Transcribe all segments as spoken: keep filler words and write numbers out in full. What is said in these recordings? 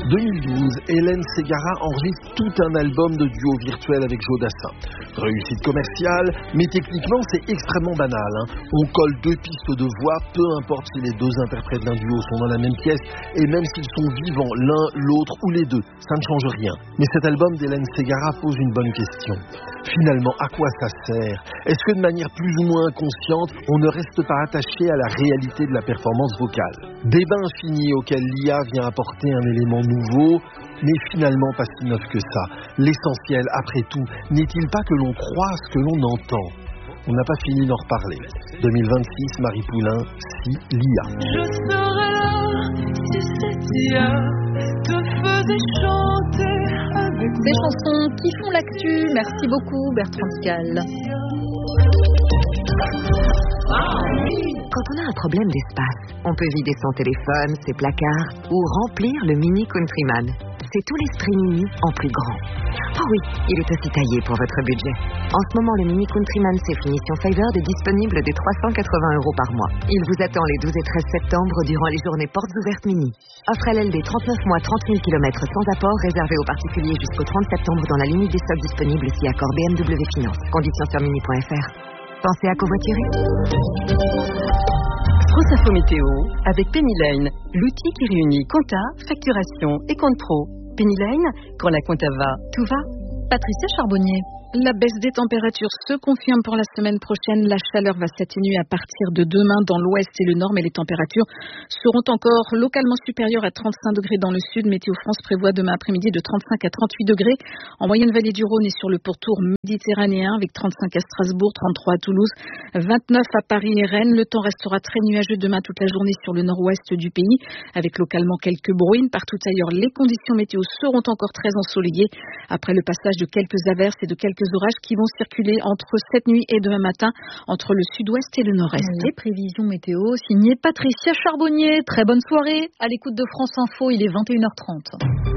deux mille douze, Hélène Ségara enregistre tout un album de duo virtuel avec Joe Dassin. Réussite commerciale, mais techniquement c'est extrêmement banal. Hein. On colle deux pistes de voix, peu importe si les deux interprètes d'un duo sont dans la même pièce, et même s'ils sont vivants l'un, l'autre ou les deux, ça ne change rien. Mais cet album d'Hélène Ségara pose une bonne question. Finalement, à quoi ça sert ? Est-ce que de manière plus ou moins inconsciente, on ne reste pas attaché à la réalité de la performance vocale ? Débat infini auquel l'I A vient apporter un élément nouveau, mais finalement pas si neuf que ça. L'essentiel, après tout, n'est-il pas que l'on croit ce que l'on entend ? On n'a pas fini d'en reparler. deux mille vingt-six, Marie Poulain, si l'I A. Je serais là si cette I A te faisait chanter avec Ces moi. Chansons qui font l'actu. Merci beaucoup, Bertrand Dical. Quand on a un problème d'espace, on peut vider son téléphone, ses placards ou remplir le Mini Countryman. C'est tout l'esprit Mini en plus grand. Oh oui, il est aussi taillé pour votre budget. En ce moment, le Mini Countryman C Finition Favored est disponible dès trois cent quatre-vingts euros par mois. Il vous attend les douze et treize septembre durant les journées portes ouvertes Mini. Offre L L D trente-neuf mois, trente mille kilomètres sans apport réservé aux particuliers jusqu'au trente septembre dans la limite des stocks disponibles si accord B M W Finance. Conditions sur mini point f r. Pensez à covoiturer. Grosse Info Météo avec Penny Lane, l'outil qui réunit compta, facturation et compte pro. Penny Lane, quand la compta va, tout va. Patricia Charbonnier. La baisse des températures se confirme pour la semaine prochaine. La chaleur va s'atténuer à partir de demain dans l'ouest et le nord, mais les températures seront encore localement supérieures à trente-cinq degrés dans le sud. Météo France prévoit demain après-midi de trente-cinq à trente-huit degrés. En moyenne vallée du Rhône et sur le pourtour méditerranéen avec trente-cinq à Strasbourg, trente-trois à Toulouse, vingt-neuf à Paris et Rennes. Le temps restera très nuageux demain toute la journée sur le nord-ouest du pays avec localement quelques bruines. Partout ailleurs, les conditions météo seront encore très ensoleillées après le passage de quelques averses et de quelques orages qui vont circuler entre cette nuit et demain matin entre le sud-ouest et le nord-est. Les prévisions météo signées Patricia Charbonnier. Très bonne soirée à l'écoute de France Info, il est vingt et une heures trente.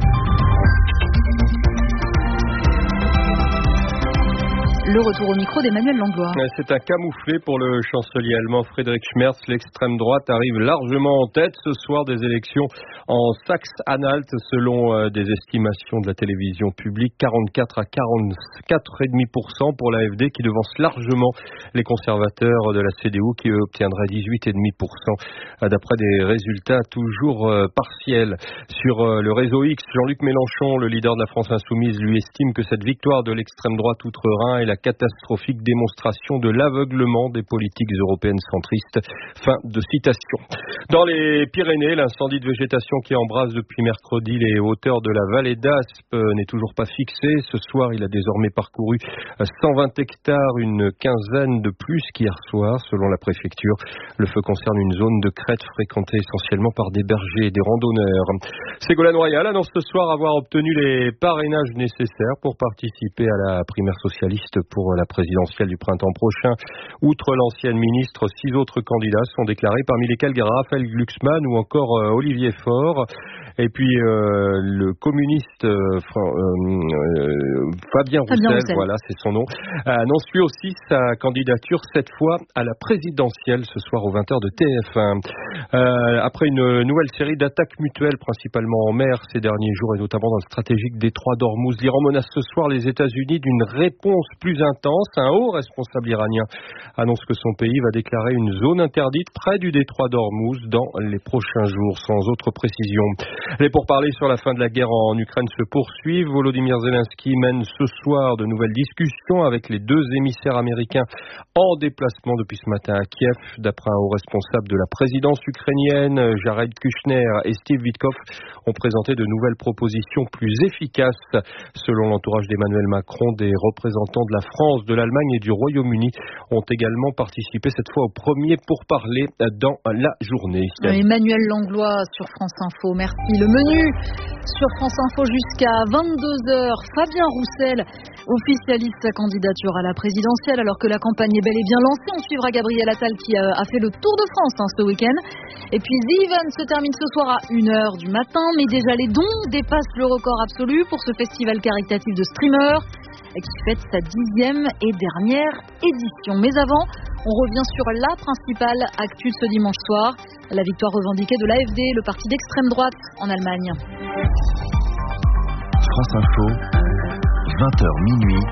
Le retour au micro d'Emmanuel Langlois. C'est un camouflet pour le chancelier allemand Friedrich Merz. L'extrême droite arrive largement en tête ce soir des élections en Saxe-Anhalt selon des estimations de la télévision publique. quarante-quatre à quarante-quatre virgule cinq pour cent pour l'A F D qui devance largement les conservateurs de la C D U qui obtiendraient dix-huit virgule cinq pour cent d'après des résultats toujours partiels. Sur le réseau X, Jean-Luc Mélenchon, le leader de la France Insoumise, lui estime que cette victoire de l'extrême droite outre-Rhin est la catastrophique démonstration de l'aveuglement des politiques européennes centristes. Fin de citation. Dans les Pyrénées, l'incendie de végétation qui embrase depuis mercredi les hauteurs de la vallée d'Aspe n'est toujours pas fixé. Ce soir, il a désormais parcouru cent vingt hectares, une quinzaine de plus qu'hier soir, selon la préfecture. Le feu concerne une zone de crête fréquentée essentiellement par des bergers et des randonneurs. Ségolène Royal annonce ce soir avoir obtenu les parrainages nécessaires pour participer à la primaire socialiste pour la présidentielle du printemps prochain. Outre l'ancienne ministre, six autres candidats sont déclarés, parmi lesquels Raphaël Glucksmann ou encore euh, Olivier Faure. Et puis euh, le communiste euh, euh, Fabien, Fabien Roussel, Roussel, voilà, c'est son nom, annonce lui aussi sa candidature, cette fois à la présidentielle, ce soir aux vingt heures de T F un. Euh, après une nouvelle série d'attaques mutuelles, principalement en mer ces derniers jours, et notamment dans le stratégique détroit d'Ormuz, l'Iran menace ce soir les États-Unis d'une réponse plus intense. Un haut responsable iranien annonce que son pays va déclarer une zone interdite près du détroit d'Ormuz dans les prochains jours, sans autre précision. Les pourparlers sur la fin de la guerre en Ukraine se poursuivent. Volodymyr Zelensky mène ce soir de nouvelles discussions avec les deux émissaires américains en déplacement depuis ce matin à Kiev. D'après un haut responsable de la présidence ukrainienne, Jared Kushner et Steve Witkoff ont présenté de nouvelles propositions plus efficaces. Selon l'entourage d'Emmanuel Macron, des représentants de la France, de l'Allemagne et du Royaume-Uni ont également participé cette fois au premier pourparlers dans la journée. Emmanuel Langlois sur France Info, merci. Le menu sur France Info jusqu'à vingt-deux heures. Fabien Roussel officialise sa candidature à la présidentielle alors que la campagne est bel et bien lancée. On suivra Gabriel Attal qui a fait le Tour de France hein, ce week-end. Et puis The Event se termine ce soir à une heure du matin. Mais déjà les dons dépassent le record absolu pour ce festival caritatif de streamers qui fête sa dixième et dernière édition. Mais avant, on revient sur la principale actu de ce dimanche soir. La victoire revendiquée de l'A F D, le parti d'extrême droite en Allemagne. France Info, vingt heures minuit,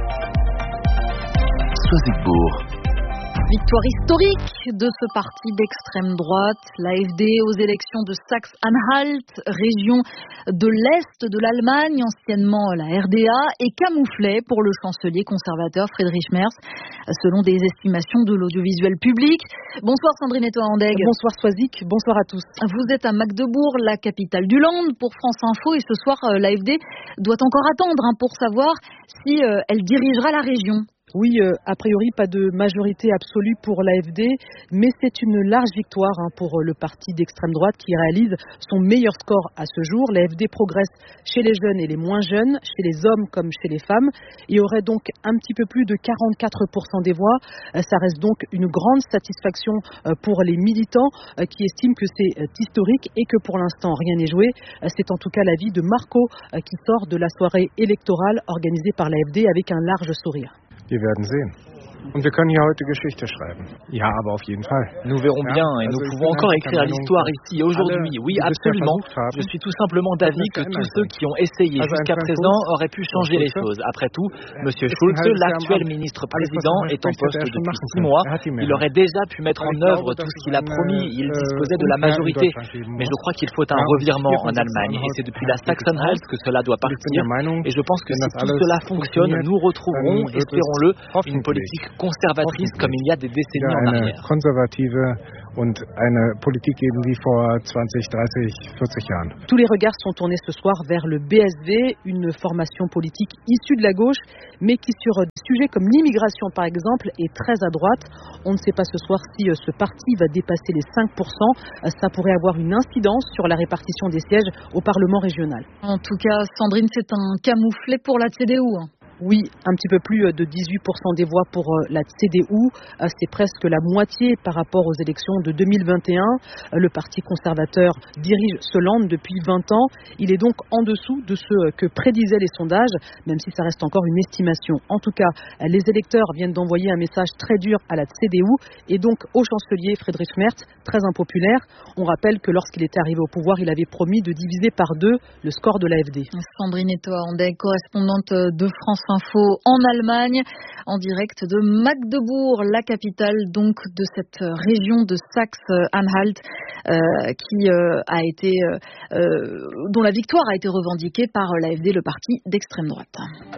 Soisigbourg. Victoire historique de ce parti d'extrême droite, l'A F D aux élections de Saxe-Anhalt, région de l'Est de l'Allemagne, anciennement la R D A, et camouflait pour le chancelier conservateur Friedrich Merz, selon des estimations de l'audiovisuel public. Bonsoir Sandrine Etoa-Andeg. Bonsoir Soisic, bonsoir à tous. Vous êtes à Magdebourg, la capitale du Land, pour France Info, et ce soir, l'A F D doit encore attendre hein, pour savoir si euh, elle dirigera la région. Oui, euh, a priori, pas de majorité absolue pour l'A F D, mais c'est une large victoire hein, pour le parti d'extrême droite qui réalise son meilleur score à ce jour. L'A F D progresse chez les jeunes et les moins jeunes, chez les hommes comme chez les femmes, et aurait donc un petit peu plus de quarante-quatre pour cent des voix. Euh, ça reste donc une grande satisfaction euh, pour les militants euh, qui estiment que c'est euh, historique et que pour l'instant rien n'est joué. Euh, c'est en tout cas l'avis de Marco euh, qui sort de la soirée électorale organisée par l'A F D avec un large sourire. Wir werden sehen. Und wir können hier heute Geschichte schreiben. Ja, aber auf jeden Fall. Nous verrons bien et nous pouvons encore écrire l'histoire ici, aujourd'hui. Oui, absolument. Je suis tout simplement d'avis que tous ceux qui ont essayé jusqu'à présent auraient pu changer les choses. Après tout, M. Schulz, l'actuel ministre-président, est en poste depuis six mois. Il aurait déjà pu mettre en œuvre tout ce qu'il a promis. Il disposait de la majorité. Mais je crois qu'il faut un revirement en Allemagne. Et c'est depuis la Saxe-Anhalt que cela doit partir. Et je pense que si tout cela fonctionne, nous retrouverons, espérons-le, une politique conservatrice comme il y a des décennies en arrière. Konservative und eine Politik geben wie vor zwanzig, dreißig, vierzig Jahren. Tous les regards sont tournés ce soir vers le B S V, une formation politique issue de la gauche, mais qui sur des sujets comme l'immigration par exemple est très à droite. On ne sait pas ce soir si ce parti va dépasser les cinq pour cent. Ça pourrait avoir une incidence sur la répartition des sièges au Parlement régional. En tout cas, Sandrine, c'est un camouflet pour la C D U. Oui, un petit peu plus de dix-huit pour cent des voix pour la C D U. C'est presque la moitié par rapport aux élections de deux mille vingt et un. Le Parti conservateur dirige ce land depuis vingt ans. Il est donc en dessous de ce que prédisaient les sondages, même si ça reste encore une estimation. En tout cas, les électeurs viennent d'envoyer un message très dur à la C D U et donc au chancelier Friedrich Merz, très impopulaire. On rappelle que lorsqu'il était arrivé au pouvoir, il avait promis de diviser par deux le score de l'A F D. Sandrine Etoa-Andeg, correspondante de France Info en Allemagne, en direct de Magdebourg, la capitale donc de cette région de Saxe-Anhalt, euh, qui euh, a été, euh, dont la victoire a été revendiquée par l'A F D, le parti d'extrême droite.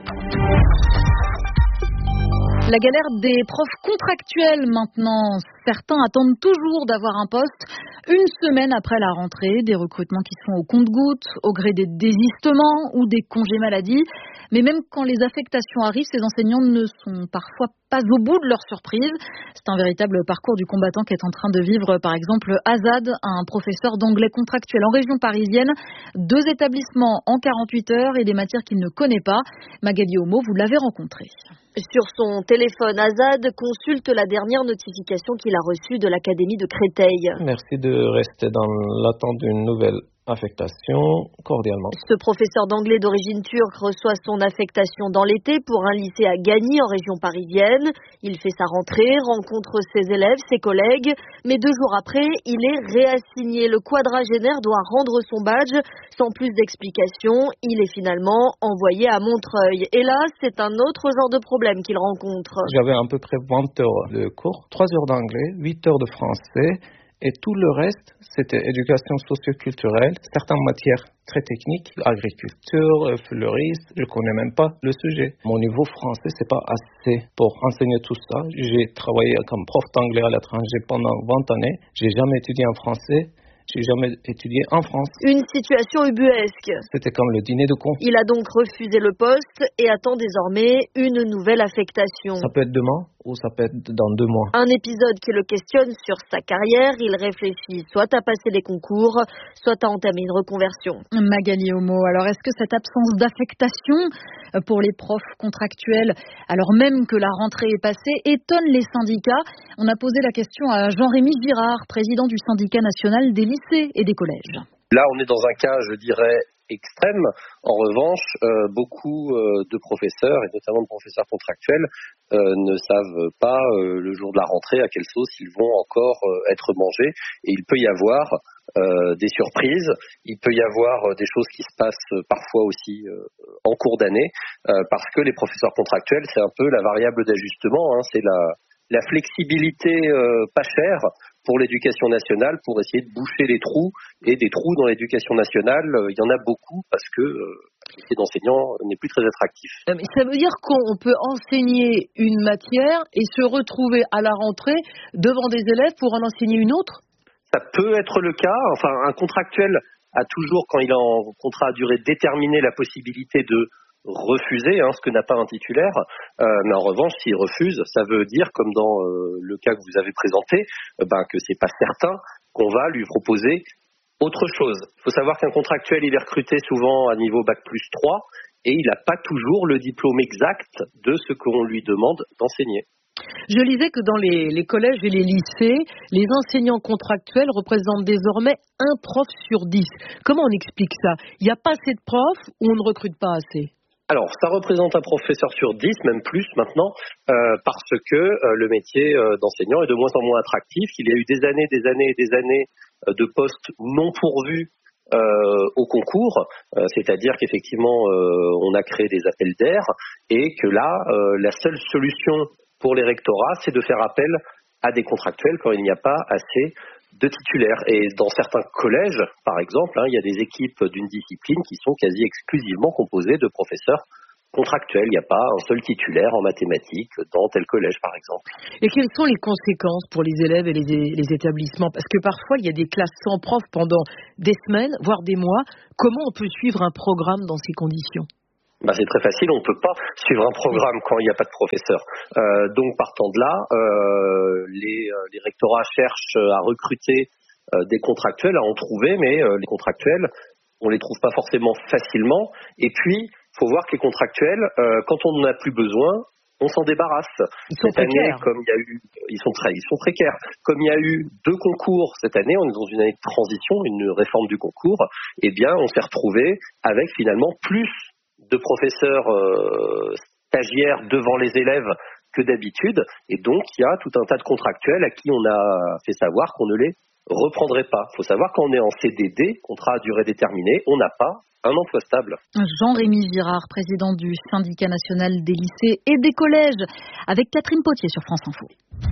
La galère des profs contractuels maintenant. Certains attendent toujours d'avoir un poste une semaine après la rentrée. Des recrutements qui se font au compte-gouttes, au gré des désistements ou des congés maladie. Mais même quand les affectations arrivent, ces enseignants ne sont parfois pas au bout de leur surprise. C'est un véritable parcours du combattant qui est en train de vivre, par exemple, Azad, un professeur d'anglais contractuel en région parisienne. Deux établissements en quarante-huit heures et des matières qu'il ne connaît pas. Magali Homo, vous l'avez rencontré. Sur son téléphone, Azad consulte la dernière notification qu'il a reçue de l'Académie de Créteil. Merci de rester dans l'attente d'une nouvelle affectation, cordialement. Ce professeur d'anglais d'origine turque reçoit son affectation dans l'été pour un lycée à Gagny en région parisienne. Il fait sa rentrée, rencontre ses élèves, ses collègues, mais deux jours après, il est réassigné. Le quadragénaire doit rendre son badge. Sans plus d'explications, il est finalement envoyé à Montreuil. Et là, c'est un autre genre de problème qu'il rencontre. J'avais à peu près vingt heures de cours, trois heures d'anglais, huit heures de français. Et tout le reste, c'était éducation socio-culturelle, certaines matières très techniques, agriculture, fleuriste, je connais même pas le sujet. Mon niveau français, c'est pas assez pour enseigner tout ça. J'ai travaillé comme prof d'anglais à l'étranger pendant vingt années. J'ai jamais étudié en français. J'ai jamais étudié en France. Une situation ubuesque. C'était comme le dîner de con. Il a donc refusé le poste et attend désormais une nouvelle affectation. Ça peut être demain ou ça peut être dans deux mois. Un épisode qui le questionne sur sa carrière. Il réfléchit soit à passer des concours, soit à entamer une reconversion. Magali Homo, alors est-ce que cette absence d'affectation pour les profs contractuels, alors même que la rentrée est passée, étonne les syndicats? On a posé la question à Jean-Rémy Girard, président du syndicat national des lycées et des collèges. Là, on est dans un cas, je dirais, extrême. En revanche, euh, beaucoup euh, de professeurs, et notamment de professeurs contractuels, euh, ne savent pas euh, le jour de la rentrée à quelle sauce ils vont encore euh, être mangés. Et il peut y avoir euh, des surprises, il peut y avoir euh, des choses qui se passent euh, parfois aussi euh, en cours d'année, euh, parce que les professeurs contractuels, c'est un peu la variable d'ajustement, hein, c'est la, la flexibilité euh, pas chère pour l'éducation nationale, pour essayer de boucher les trous. Et des trous dans l'éducation nationale, euh, il y en a beaucoup parce que euh, le métier d'enseignant n'est plus très attractif. Ça veut dire qu'on peut enseigner une matière et se retrouver à la rentrée devant des élèves pour en enseigner une autre ? Ça peut être le cas. Enfin, un contractuel a toujours, quand il est en contrat à durée déterminée, la possibilité de refuser, hein, ce que n'a pas un titulaire, euh, mais en revanche, s'il refuse, ça veut dire, comme dans euh, le cas que vous avez présenté, euh, ben, que c'est pas certain qu'on va lui proposer autre chose. Il faut savoir qu'un contractuel, il est recruté souvent à niveau bac plus trois, et il n'a pas toujours le diplôme exact de ce qu'on lui demande d'enseigner. Je lisais que dans les, les collèges et les lycées, les enseignants contractuels représentent désormais un prof sur dix. Comment on explique ça ? Il n'y a pas assez de profs ou on ne recrute pas assez ? Alors, ça représente un professeur sur dix, même plus maintenant, euh, parce que euh, le métier euh, d'enseignant est de moins en moins attractif. Il y a eu des années, des années et des années euh, de postes non pourvus euh, au concours, euh, c'est-à-dire qu'effectivement, euh, on a créé des appels d'air et que là, euh, la seule solution pour les rectorats, c'est de faire appel à des contractuels quand il n'y a pas assez de titulaires. Et dans certains collèges, par exemple, hein, il y a des équipes d'une discipline qui sont quasi exclusivement composées de professeurs contractuels. Il n'y a pas un seul titulaire en mathématiques dans tel collège, par exemple. Et quelles sont les conséquences pour les élèves et les, les établissements ? Parce que parfois, il y a des classes sans prof pendant des semaines, voire des mois. Comment on peut suivre un programme dans ces conditions ? Bah, c'est très facile, on ne peut pas suivre un programme quand il n'y a pas de professeur. Euh, donc partant de là, euh, les, les rectorats cherchent à recruter euh, des contractuels, à en trouver, mais euh, les contractuels, on les trouve pas forcément facilement. Et puis, il faut voir que les contractuels, euh, quand on n'en a plus besoin, on s'en débarrasse. Ils sont cette précaires. année, comme il y a eu, ils sont très, ils sont précaires. Comme il y a eu deux concours cette année, on est dans une année de transition, une réforme du concours. Eh bien, on s'est retrouvé avec finalement plus de professeurs euh, stagiaires devant les élèves que d'habitude, et donc il y a tout un tas de contractuels à qui on a fait savoir qu'on ne les reprendrait pas. Il faut savoir qu'on est en C D D, contrat à durée déterminée, on n'a pas un emploi stable. Jean-Rémy Girard, président du syndicat national des lycées et des collèges, avec Catherine Potier sur France Info.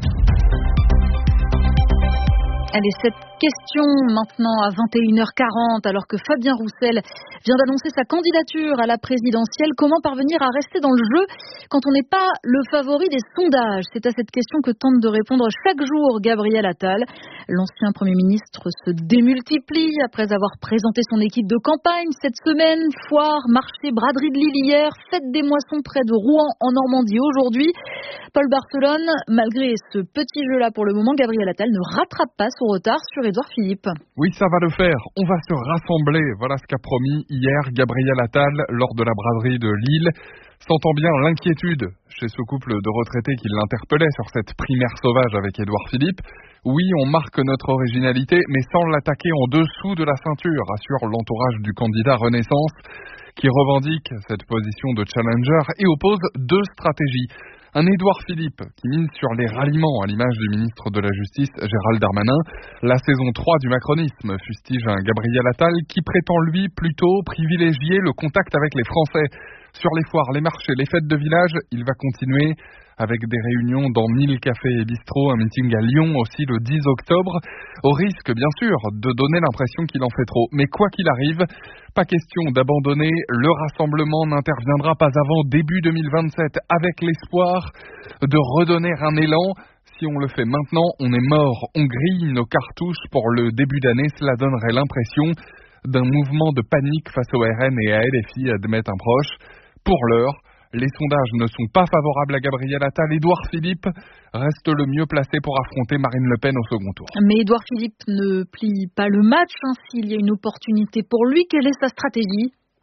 Allez, cette question maintenant à vingt et une heures quarante, alors que Fabien Roussel vient d'annoncer sa candidature à la présidentielle. Comment parvenir à rester dans le jeu quand on n'est pas le favori des sondages ? C'est à cette question que tente de répondre chaque jour Gabriel Attal. L'ancien Premier ministre se démultiplie après avoir présenté son équipe de campagne cette semaine. Foire, marché, braderie de Lille hier, fête des moissons près de Rouen en Normandie aujourd'hui. Paul Barcelone, malgré ce petit jeu-là pour le moment, Gabriel Attal ne rattrape pas son retard sur Édouard Philippe. Oui, ça va le faire. On va se rassembler. Voilà ce qu'a promis hier Gabriel Attal lors de la braderie de Lille. Sentant bien l'inquiétude chez ce couple de retraités qui l'interpellait sur cette primaire sauvage avec Édouard Philippe. Oui, on marque notre originalité, mais sans l'attaquer en dessous de la ceinture, assure l'entourage du candidat Renaissance, qui revendique cette position de challenger et oppose deux stratégies. Un Édouard Philippe qui mise sur les ralliements à l'image du ministre de la Justice Gérald Darmanin. La saison trois du macronisme fustige un Gabriel Attal qui prétend lui plutôt privilégier le contact avec les Français. Sur les foires, les marchés, les fêtes de village, il va continuer avec des réunions dans mille cafés et bistrots, un meeting à Lyon aussi le dix octobre, au risque bien sûr de donner l'impression qu'il en fait trop. Mais quoi qu'il arrive, pas question d'abandonner, le rassemblement n'interviendra pas avant début deux mille vingt-sept avec l'espoir de redonner un élan. Si on le fait maintenant, on est mort, on grille nos cartouches pour le début d'année, cela donnerait l'impression d'un mouvement de panique face au R N et à L F I, admettent un proche. Pour l'heure, les sondages ne sont pas favorables à Gabriel Attal. Édouard Philippe reste le mieux placé pour affronter Marine Le Pen au second tour. Mais Édouard Philippe ne plie pas le match. Hein, s'il y a une opportunité pour lui, quelle est sa stratégie ?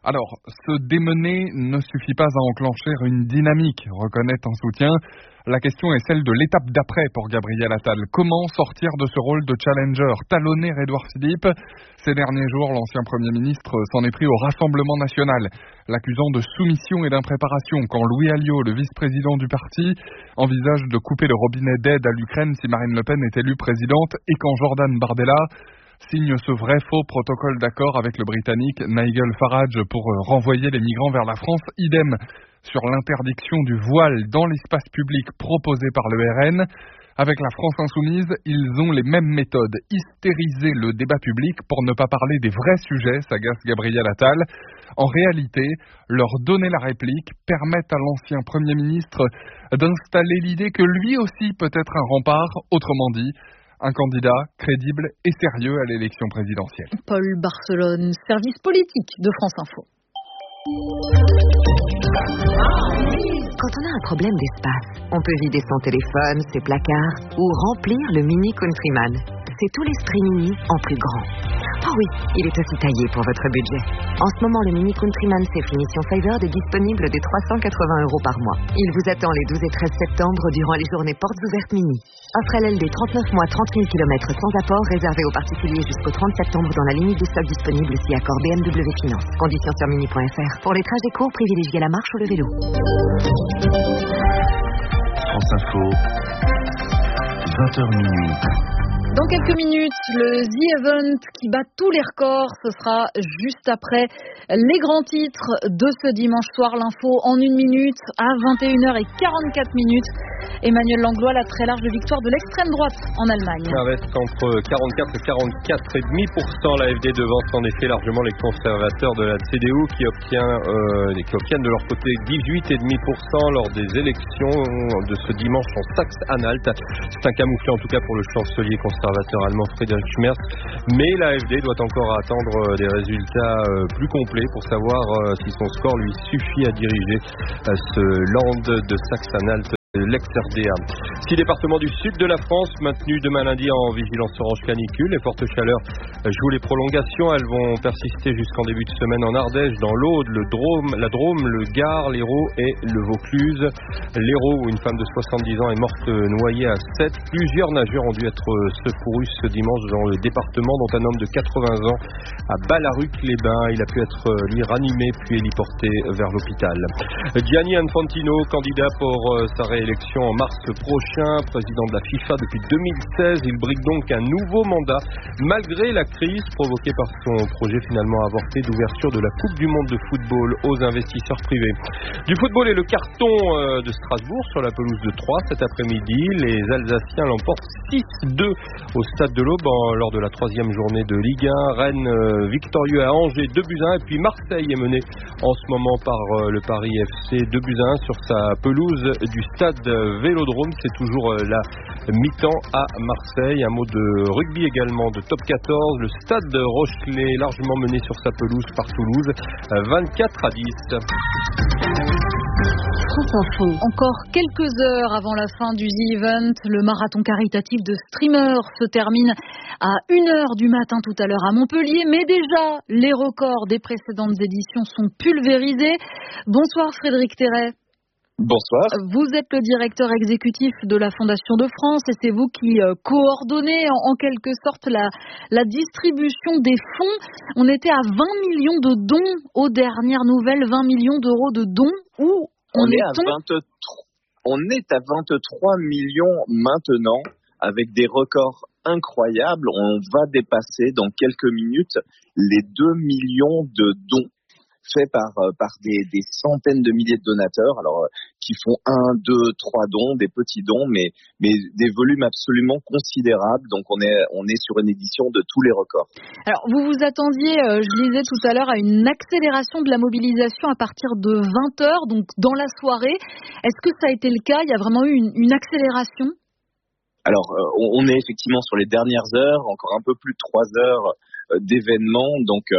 Alors, se démener ne suffit pas à enclencher une dynamique, reconnaît un soutien. La question est celle de l'étape d'après pour Gabriel Attal. Comment sortir de ce rôle de challenger, talonner Édouard Philippe? Ces derniers jours, l'ancien Premier ministre s'en est pris au Rassemblement national, l'accusant de soumission et d'impréparation quand Louis Alliot, le vice-président du parti, envisage de couper le robinet d'aide à l'Ukraine si Marine Le Pen est élue présidente et quand Jordan Bardella signe ce vrai faux protocole d'accord avec le Britannique Nigel Farage pour renvoyer les migrants vers la France. Idem sur l'interdiction du voile dans l'espace public proposée par le R N. Avec la France insoumise, ils ont les mêmes méthodes. Hystériser le débat public pour ne pas parler des vrais sujets, s'agace Gabriel Attal. En réalité, leur donner la réplique permet à l'ancien Premier ministre d'installer l'idée que lui aussi peut être un rempart, autrement dit, un candidat crédible et sérieux à l'élection présidentielle. Paul Barcelone, service politique de France Info. Quand on a un problème d'espace, on peut vider son téléphone, ses placards ou remplir le Mini Countryman. C'est tout l'esprit Mini en plus grand. Oh oui, il est aussi taillé pour votre budget. En ce moment, le Mini Countryman C Finition Favored est disponible dès trois cent quatre-vingts euros par mois. Il vous attend les douze et treize septembre durant les journées portes ouvertes Mini. Offre L L D trente-neuf mois, trente mille kilomètres sans apport, réservé aux particuliers jusqu'au trente septembre dans la limite de stock disponible si accord B M W Finance. Conditions sur mini point F R. Pour les trajets courts, privilégiez la marche ou le vélo. France Info, vingt heures minuit. Dans quelques minutes, le The Event qui bat tous les records, ce sera juste après les grands titres de ce dimanche soir. L'info en une minute à vingt et une heures quarante-quatre minutes. Emmanuel Langlois, la très large victoire de l'extrême droite en Allemagne. Ça reste entre quarante-quatre et quarante-quatre virgule cinq pour cent. La F D devance en effet largement les conservateurs de la C D U qui, obtient, euh, qui obtiennent de leur côté dix-huit virgule cinq pour cent lors des élections de ce dimanche en Saxe-Anhalt. C'est un camouflet en tout cas pour le chancelier conservateur allemand Friedrich Merz. Mais la F D doit encore attendre des résultats plus complets pour savoir si son score lui suffit à diriger ce Land de Saxe-Anhalt. L'ex-R D A. Six départements du sud de la France maintenus demain lundi en vigilance orange canicule. Les fortes chaleurs jouent les prolongations. Elles vont persister jusqu'en début de semaine en Ardèche, dans l'Aude, le Drôme, la Drôme, le Gard, l'Hérault et le Vaucluse. L'Hérault, où une femme de soixante-dix ans est morte noyée à Sète. Plusieurs nageurs ont dû être secourus ce dimanche dans le département, dont un homme de quatre-vingts ans à Ballaruc-les-Bains. Il a pu être lui ranimé puis héliporté vers l'hôpital. Gianni Infantino, candidat pour sa réélection élection en mars prochain, président de la FIFA depuis deux mille seize. Il brigue donc un nouveau mandat malgré la crise provoquée par son projet finalement avorté d'ouverture de la Coupe du Monde de football aux investisseurs privés. Du football et le carton de Strasbourg sur la pelouse de Troyes cet après-midi. Les Alsaciens l'emportent six deux au stade de l'Aube lors de la troisième journée de Ligue un. Rennes victorieux à Angers deux buts à un et puis Marseille est mené en ce moment par le Paris F C deux buts à un sur sa pelouse du stade Vélodrome. C'est toujours la mi-temps à Marseille. Un mot de rugby également de top quatorze. Le stade de Rochelet largement mené sur sa pelouse par Toulouse vingt-quatre à dix. France Info. Encore quelques heures avant la fin du The Event, le marathon caritatif de streamers se termine à une heure du matin tout à l'heure à Montpellier, mais déjà les records des précédentes éditions sont pulvérisés. Bonsoir Frédéric Terret. Bonsoir. Vous êtes le directeur exécutif de la Fondation de France et c'est vous qui euh, coordonnez en, en quelque sorte la, la distribution des fonds. On était à vingt millions de dons aux dernières nouvelles, vingt millions d'euros de dons. Où on, on est à vingt-trois, on est à vingt-trois millions maintenant avec des records incroyables. On va dépasser dans quelques minutes les deux millions de dons faits par par des, des centaines de milliers de donateurs, alors qui font un, deux, trois dons, des petits dons, mais mais des volumes absolument considérables. Donc on est on est sur une édition de tous les records. Alors vous vous attendiez, euh, je disais tout à l'heure, à une accélération de la mobilisation à partir de vingt heures, donc dans la soirée. Est-ce que ça a été le cas? Il y a vraiment eu une, une accélération? Alors euh, on est effectivement sur les dernières heures, encore un peu plus de trois heures d'événements, donc euh,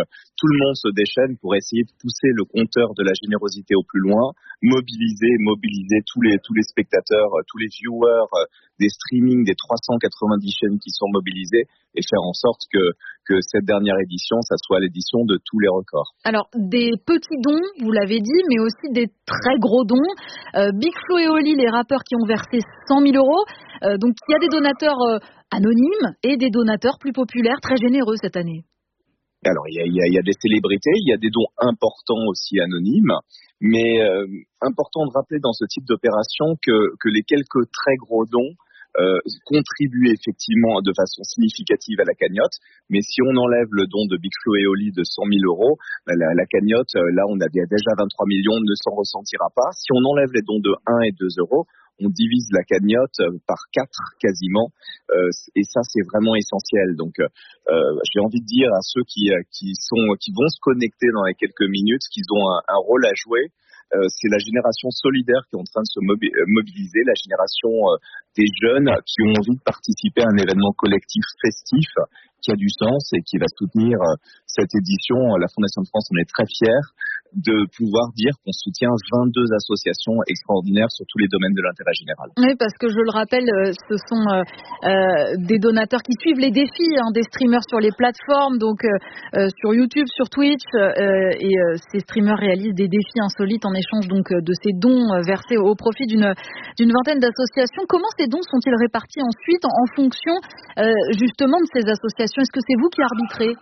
tout le monde se déchaîne pour essayer de pousser le compteur de la générosité au plus loin, mobiliser, mobiliser tous les tous les spectateurs, tous les viewers des streamings des trois cent quatre-vingt-dix chaînes qui sont mobilisées et faire en sorte que que cette dernière édition, ça soit l'édition de tous les records. Alors, des petits dons, vous l'avez dit, mais aussi des très gros dons. Euh, Big Flo et Oli, les rappeurs qui ont versé cent mille euros. Euh, donc, il y a des donateurs euh, anonymes et des donateurs plus populaires, très généreux cette année. Alors, il y a, il y a, il y a des célébrités, il y a des dons importants aussi anonymes, mais euh, important de rappeler dans ce type d'opération que, que les quelques très gros dons Euh, contribuer effectivement de façon significative à la cagnotte, mais si on enlève le don de Big Flo et Oli de cent mille euros, bah la, la cagnotte, là on a déjà vingt-trois millions, ne s'en ressentira pas. Si on enlève les dons de un et deux euros, on divise la cagnotte par quatre quasiment, euh, et ça c'est vraiment essentiel. Donc euh, j'ai envie de dire à ceux qui, qui, sont, qui vont se connecter dans les quelques minutes qu'ils ont un, un rôle à jouer. Euh, c'est la génération solidaire qui est en train de se mobi- mobiliser, la génération euh, des jeunes qui ont envie de participer à un événement collectif festif qui a du sens et qui va soutenir euh, cette édition. La Fondation de France en est très fière de pouvoir dire qu'on soutient vingt-deux associations extraordinaires sur tous les domaines de l'intérêt général. Oui, parce que je le rappelle, ce sont euh, euh, des donateurs qui suivent les défis hein, des streamers sur les plateformes, donc euh, sur YouTube, sur Twitch, euh, et euh, ces streamers réalisent des défis insolites en échange donc de ces dons versés au profit d'une d'une vingtaine d'associations. Comment ces dons sont-ils répartis ensuite en, en fonction euh, justement de ces associations? Est-ce que c'est vous qui arbitrez?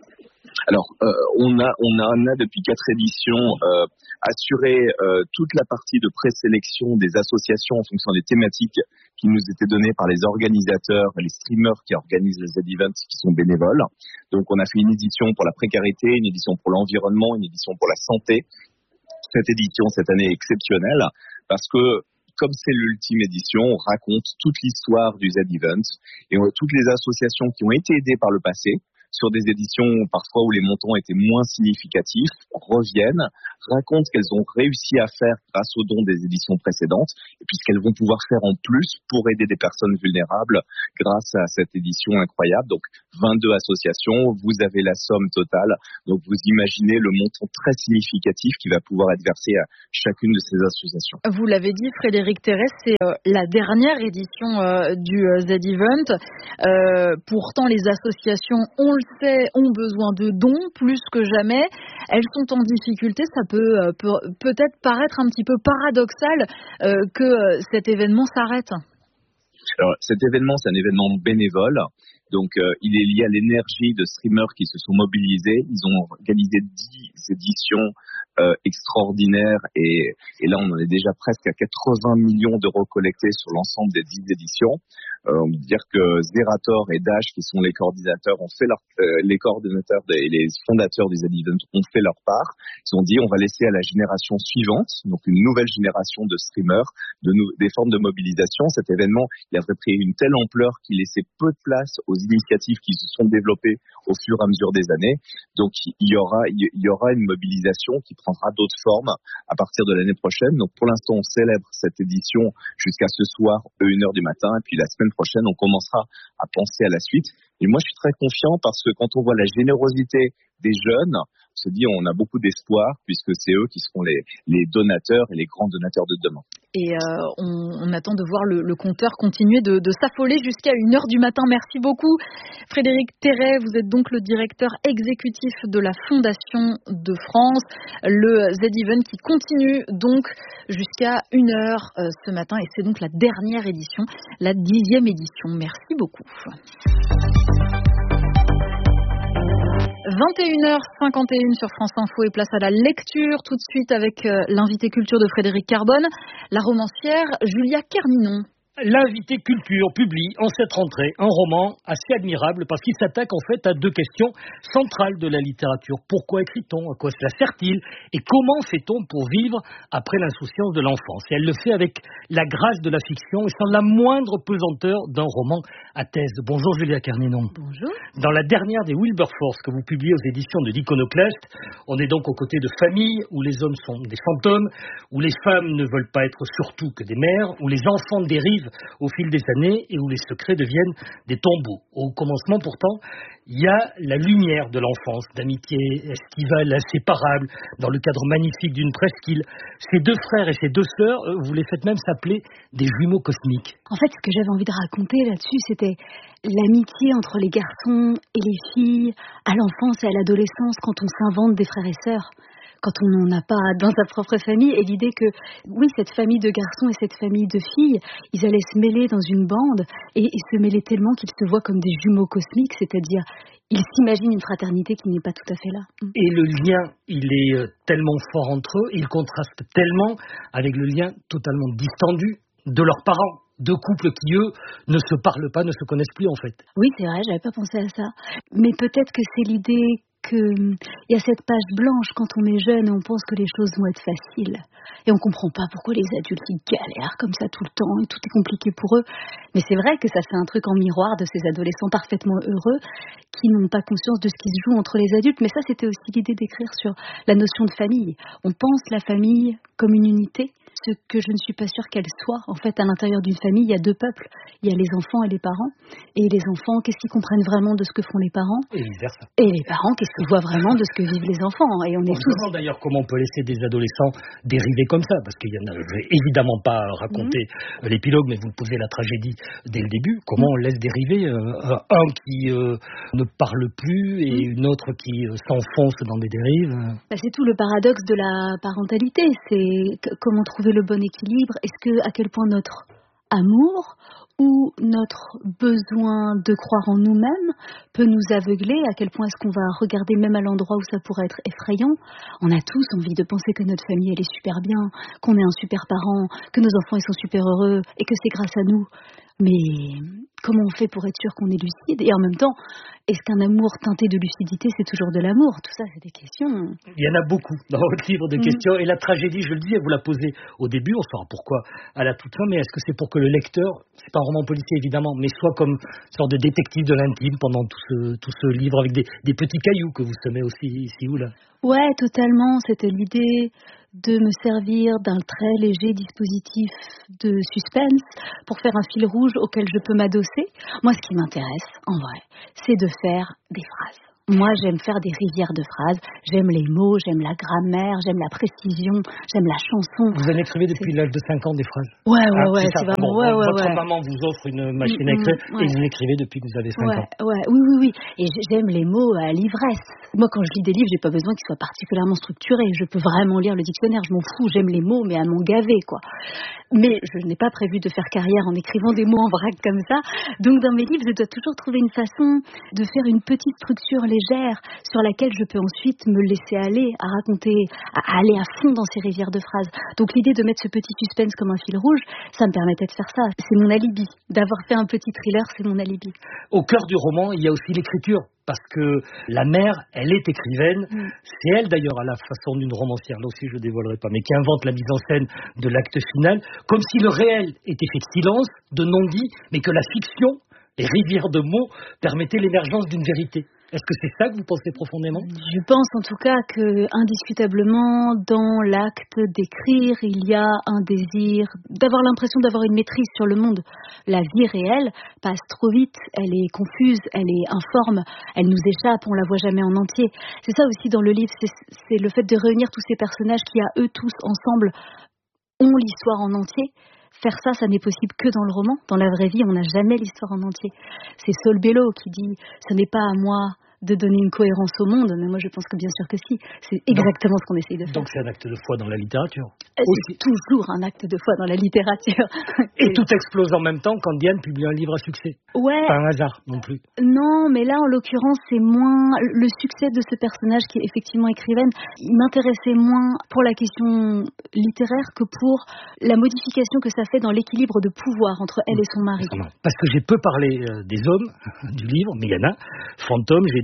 Alors, euh, on a on a, on a depuis quatre éditions euh, assuré euh, toute la partie de présélection des associations en fonction des thématiques qui nous étaient données par les organisateurs et les streamers qui organisent les Z-Events qui sont bénévoles. Donc, on a fait une édition pour la précarité, une édition pour l'environnement, une édition pour la santé. Cette édition, cette année, est exceptionnelle parce que comme c'est l'ultime édition, on raconte toute l'histoire du Z-Event et on, toutes les associations qui ont été aidées par le passé sur des éditions parfois où les montants étaient moins significatifs, reviennent, racontent ce qu'elles ont réussi à faire grâce aux dons des éditions précédentes et puis ce qu'elles vont pouvoir faire en plus pour aider des personnes vulnérables grâce à cette édition incroyable. Donc vingt-deux associations, vous avez la somme totale, donc vous imaginez le montant très significatif qui va pouvoir être versé à chacune de ces associations. Vous l'avez dit, Frédéric Terrès, c'est euh, la dernière édition euh, du euh, Z-Event. Euh, pourtant, les associations, on le sait, ont besoin de dons plus que jamais. Elles sont en difficulté. Ça peut, euh, peut peut-être paraître un petit peu paradoxal euh, que euh, cet événement s'arrête. Alors, cet événement, c'est un événement bénévole. Donc, euh, il est lié à l'énergie de streamers qui se sont mobilisés. Ils ont organisé dix éditions euh, extraordinaires et, et là, on en est déjà presque à quatre-vingts millions d'euros collectés sur l'ensemble des dix éditions. Euh, on peut dire que Zerator et Dash, qui sont les coordinateurs, ont fait leur, euh, les coordinateurs et les fondateurs du Z-Event ont fait leur part. Ils ont dit, on va laisser à la génération suivante, donc une nouvelle génération de streamers, de nou- des formes de mobilisation. Cet événement, il avait pris une telle ampleur qu'il laissait peu de place aux initiatives qui se sont développées au fur et à mesure des années. Donc, il y aura, il y aura une mobilisation qui prendra d'autres formes à partir de l'année prochaine. Donc, pour l'instant, on célèbre cette édition jusqu'à ce soir, une heure du matin, et puis la semaine prochaine, on commencera à penser à la suite. Et moi, je suis très confiant parce que quand on voit la générosité des jeunes, on se dit on a beaucoup d'espoir puisque c'est eux qui seront les, les donateurs et les grands donateurs de demain. Et euh, on, on attend de voir le, le compteur continuer de, de s'affoler jusqu'à une heure du matin. Merci beaucoup. Frédéric Terrès, vous êtes donc le directeur exécutif de la Fondation de France. Le Z-Event qui continue donc jusqu'à une heure euh, ce matin. Et c'est donc la dernière édition, la dixième édition. Merci beaucoup. vingt et une heures cinquante et une sur France Info et place à la lecture tout de suite avec euh, l'invité culture de Frédéric Carbone, la romancière Julia Kerninon. L'invité culture publie en cette rentrée un roman assez admirable parce qu'il s'attaque en fait à deux questions centrales de la littérature. Pourquoi écrit-on? À quoi cela sert-il? Et comment fait-on pour vivre après l'insouciance de l'enfance? Et elle le fait avec la grâce de la fiction et sans la moindre pesanteur d'un roman à thèse. Bonjour Julia Kerninon. Bonjour. Dans la dernière des Wilberforce que vous publiez aux éditions de l'Iconoclaste, on est donc aux côtés de familles où les hommes sont des fantômes, où les femmes ne veulent pas être surtout que des mères, où les enfants dérivent brisent au fil des années et où les secrets deviennent des tombeaux. Au commencement, pourtant, il y a la lumière de l'enfance, d'amitié estivale inséparable, dans le cadre magnifique d'une presqu'île. Ces deux frères et ces deux sœurs, vous les faites même s'appeler des jumeaux cosmiques. En fait, ce que j'avais envie de raconter là-dessus, c'était l'amitié entre les garçons et les filles, à l'enfance et à l'adolescence, quand on s'invente des frères et sœurs. Quand on n'en a pas dans sa propre famille, et l'idée que, oui, cette famille de garçons et cette famille de filles, ils allaient se mêler dans une bande, et, et se mêler tellement qu'ils se voient comme des jumeaux cosmiques, c'est-à-dire, ils s'imaginent une fraternité qui n'est pas tout à fait là. Et le lien, il est tellement fort entre eux, il contraste tellement avec le lien totalement distendu de leurs parents. Deux couples qui, eux, ne se parlent pas, ne se connaissent plus, en fait. Oui, c'est vrai, j'avais pas pensé à ça. Mais peut-être que c'est l'idée qu'il y a cette page blanche quand on est jeune et on pense que les choses vont être faciles. Et on comprend pas pourquoi les adultes ils galèrent comme ça tout le temps et tout est compliqué pour eux. Mais c'est vrai que ça fait un truc en miroir de ces adolescents parfaitement heureux qui n'ont pas conscience de ce qui se joue entre les adultes. Mais ça, c'était aussi l'idée d'écrire sur la notion de famille. On pense la famille comme une unité, ce que je ne suis pas sûre qu'elle soit. En fait, à l'intérieur d'une famille, il y a deux peuples. Il y a les enfants et les parents. Et les enfants, qu'est-ce qu'ils comprennent vraiment de ce que font les parents ? Et vice-versa. Et les parents, qu'est-ce qu'ils voient vraiment de ce que vivent les enfants ? Et on est on tous... se demande d'ailleurs comment on peut laisser des adolescents dériver comme ça, parce qu'il y en a, je vais évidemment pas raconter mmh. l'épilogue, mais vous posez la tragédie dès le début. Comment mmh. on laisse dériver euh, un qui euh, ne parle plus et mmh. une autre qui euh, s'enfonce dans des dérives. Bah, c'est tout le paradoxe de la parentalité. C'est comment trouver le bon équilibre. Est-ce que, à quel point notre amour ou notre besoin de croire en nous-mêmes peut nous aveugler, à quel point est-ce qu'on va regarder même à l'endroit où ça pourrait être effrayant. On a tous envie de penser que notre famille elle est super bien, qu'on est un super parent, que nos enfants ils sont super heureux et que c'est grâce à nous. Mais comment on fait pour être sûr qu'on est lucide ? Et en même temps, est-ce qu'un amour teinté de lucidité, c'est toujours de l'amour ? Tout ça, c'est des questions. Il y en a beaucoup dans votre livre de mmh. questions. Et la tragédie, je le disais, vous la posez au début, on saura pourquoi à la toute fin, mais est-ce que c'est pour que le lecteur, c'est pas un roman policier évidemment, mais soit comme une sorte de détective de l'intime pendant tout ce, tout ce livre avec des, des petits cailloux que vous semez aussi ici ou là ? Ouais, totalement. C'était l'idée de me servir d'un très léger dispositif de suspense pour faire un fil rouge auquel je peux m'adosser. Moi, ce qui m'intéresse, en vrai, c'est de faire des phrases. Moi, j'aime faire des rivières de phrases. J'aime les mots, j'aime la grammaire, j'aime la précision, j'aime la chanson. Vous en écrivez depuis l'âge de cinq ans des phrases ? Ouais, ouais, ah, ouais, c'est, c'est vraiment... bon, ouais, ouais, votre ouais. maman vous offre une machine à écrire mmh, ouais. et vous écrivez depuis que vous avez cinq ouais, ans. Ouais, oui, oui, oui. Et j'aime les mots à l'ivresse. Moi, quand je lis des livres, j'ai pas besoin qu'ils soient particulièrement structurés. Je peux vraiment lire le dictionnaire, je m'en fous. J'aime les mots, mais à m'en gaver, quoi. Mais je n'ai pas prévu de faire carrière en écrivant des mots en vrac comme ça. Donc, dans mes livres, je dois toujours trouver une façon de faire une petite structure légère sur laquelle je peux ensuite me laisser aller à raconter, à aller à fond dans ces rivières de phrases. Donc, l'idée de mettre ce petit suspense comme un fil rouge, ça me permettait de faire ça. C'est mon alibi. D'avoir fait un petit thriller, c'est mon alibi. Au cœur du roman, il y a aussi l'écriture. Parce que la mère, elle est écrivaine. Mmh. C'est elle, d'ailleurs, à la façon d'une romancière, là aussi je ne dévoilerai pas, mais qui invente la mise en scène de l'acte final, comme si le réel était fait de silence, de non-dit, mais que la fiction, les rivières de mots, permettaient l'émergence d'une vérité. Est-ce que c'est ça que vous pensez profondément ? Je pense en tout cas que, indiscutablement, dans l'acte d'écrire, il y a un désir d'avoir l'impression d'avoir une maîtrise sur le monde. La vie réelle passe trop vite, elle est confuse, elle est informe, elle nous échappe, on la voit jamais en entier. C'est ça aussi dans le livre, c'est, c'est le fait de réunir tous ces personnages qui, à eux tous, ensemble, ont l'histoire en entier. Faire ça, ça n'est possible que dans le roman. Dans la vraie vie, on n'a jamais l'histoire en entier. C'est Saul Bellow qui dit « Ce n'est pas à moi de donner une cohérence au monde », mais moi je pense que bien sûr que si. C'est exactement donc, ce qu'on essaye de faire. Donc c'est un acte de foi dans la littérature. C'est aussi. Toujours un acte de foi dans la littérature. Et tout explose en même temps quand Diane publie un livre à succès. Ouais. Pas un hasard non plus. Non, mais là en l'occurrence c'est moins le succès de ce personnage qui est effectivement écrivaine. Il m'intéressait moins pour la question littéraire que pour la modification que ça fait dans l'équilibre de pouvoir entre elle et son mari. Parce que j'ai peu parlé euh, des hommes du livre, mais il y en a. Fantôme, j'ai dit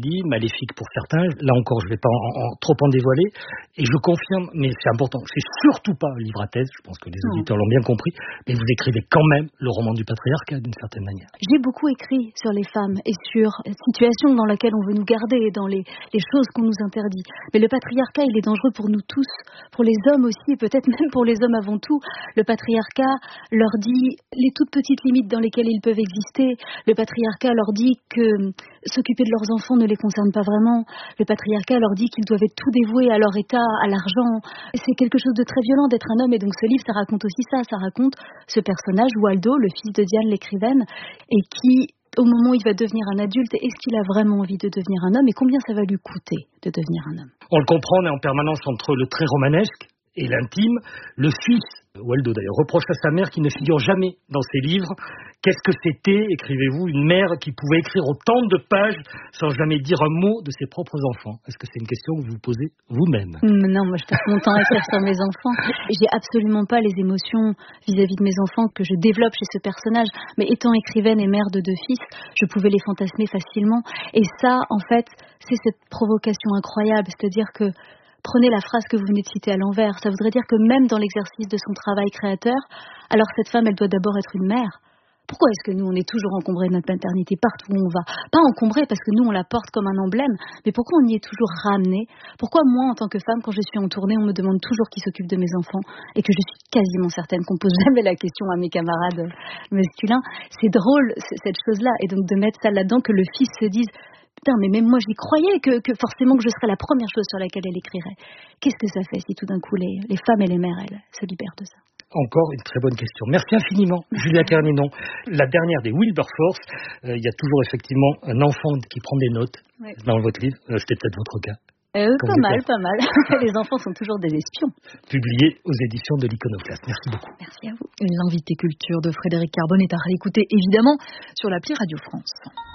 dit, maléfique pour certains. Là encore, je ne vais pas en, en, trop en dévoiler. Et je confirme, mais c'est important, c'est surtout pas un livre à thèse, je pense que les auditeurs l'ont bien compris, mais vous écrivez quand même le roman du patriarcat d'une certaine manière. J'ai beaucoup écrit sur les femmes et sur la situation dans laquelle on veut nous garder, dans les, les choses qu'on nous interdit. Mais le patriarcat, il est dangereux pour nous tous, pour les hommes aussi, et peut-être même pour les hommes avant tout. Le patriarcat leur dit les toutes petites limites dans lesquelles ils peuvent exister. Le patriarcat leur dit que s'occuper de leurs enfants ne les concerne pas vraiment. Le patriarcat leur dit qu'ils doivent être tout dévoués à leur état, à l'argent. C'est quelque chose de très violent d'être un homme, et donc ce livre, ça raconte aussi ça. Ça raconte ce personnage, Waldo, le fils de Diane l'écrivaine, et qui, au moment où il va devenir un adulte, est-ce qu'il a vraiment envie de devenir un homme, et combien ça va lui coûter de devenir un homme? On le comprend, on est en permanence entre le très romanesque et l'intime. Le fils, Waldo d'ailleurs, reproche à sa mère qui ne figure jamais dans ses livres. Qu'est-ce que c'était, écrivez-vous, une mère qui pouvait écrire autant de pages sans jamais dire un mot de ses propres enfants? Est-ce que c'est une question que vous vous posez vous-même? Non, moi je passe mon temps à écrire sur mes enfants. J'ai absolument pas les émotions vis-à-vis de mes enfants que je développe chez ce personnage. Mais étant écrivaine et mère de deux fils, je pouvais les fantasmer facilement. Et ça, en fait, c'est cette provocation incroyable. C'est-à-dire que prenez la phrase que vous venez de citer à l'envers. Ça voudrait dire que même dans l'exercice de son travail créateur, alors cette femme, elle doit d'abord être une mère. Pourquoi est-ce que nous, on est toujours encombrés de notre maternité partout où on va? Pas encombrés parce que nous, on la porte comme un emblème, mais pourquoi on y est toujours ramené? Pourquoi moi, en tant que femme, quand je suis en tournée, on me demande toujours qui s'occupe de mes enfants, et que je suis quasiment certaine qu'on pose jamais la question à mes camarades masculins? C'est drôle, cette chose-là, et donc de mettre ça là-dedans, que le fils se dise putain, mais même moi j'y croyais que, que forcément que je serais la première chose sur laquelle elle écrirait. Qu'est-ce que ça fait si tout d'un coup les, les femmes et les mères, elles, se libèrent de ça? Encore une très bonne question. Merci infiniment, Julia Kerninon. La dernière des Wilberforce, il euh, y a toujours effectivement un enfant qui prend des notes ouais. dans votre livre. Euh, C'était peut-être votre cas. Euh, pas mal, pas mal. Les enfants sont toujours des espions. Publié aux éditions de l'Iconoclaste. Merci beaucoup. Merci à vous. L'invité culture de Frédéric Carbone est à réécouter évidemment sur l'appli Radio France.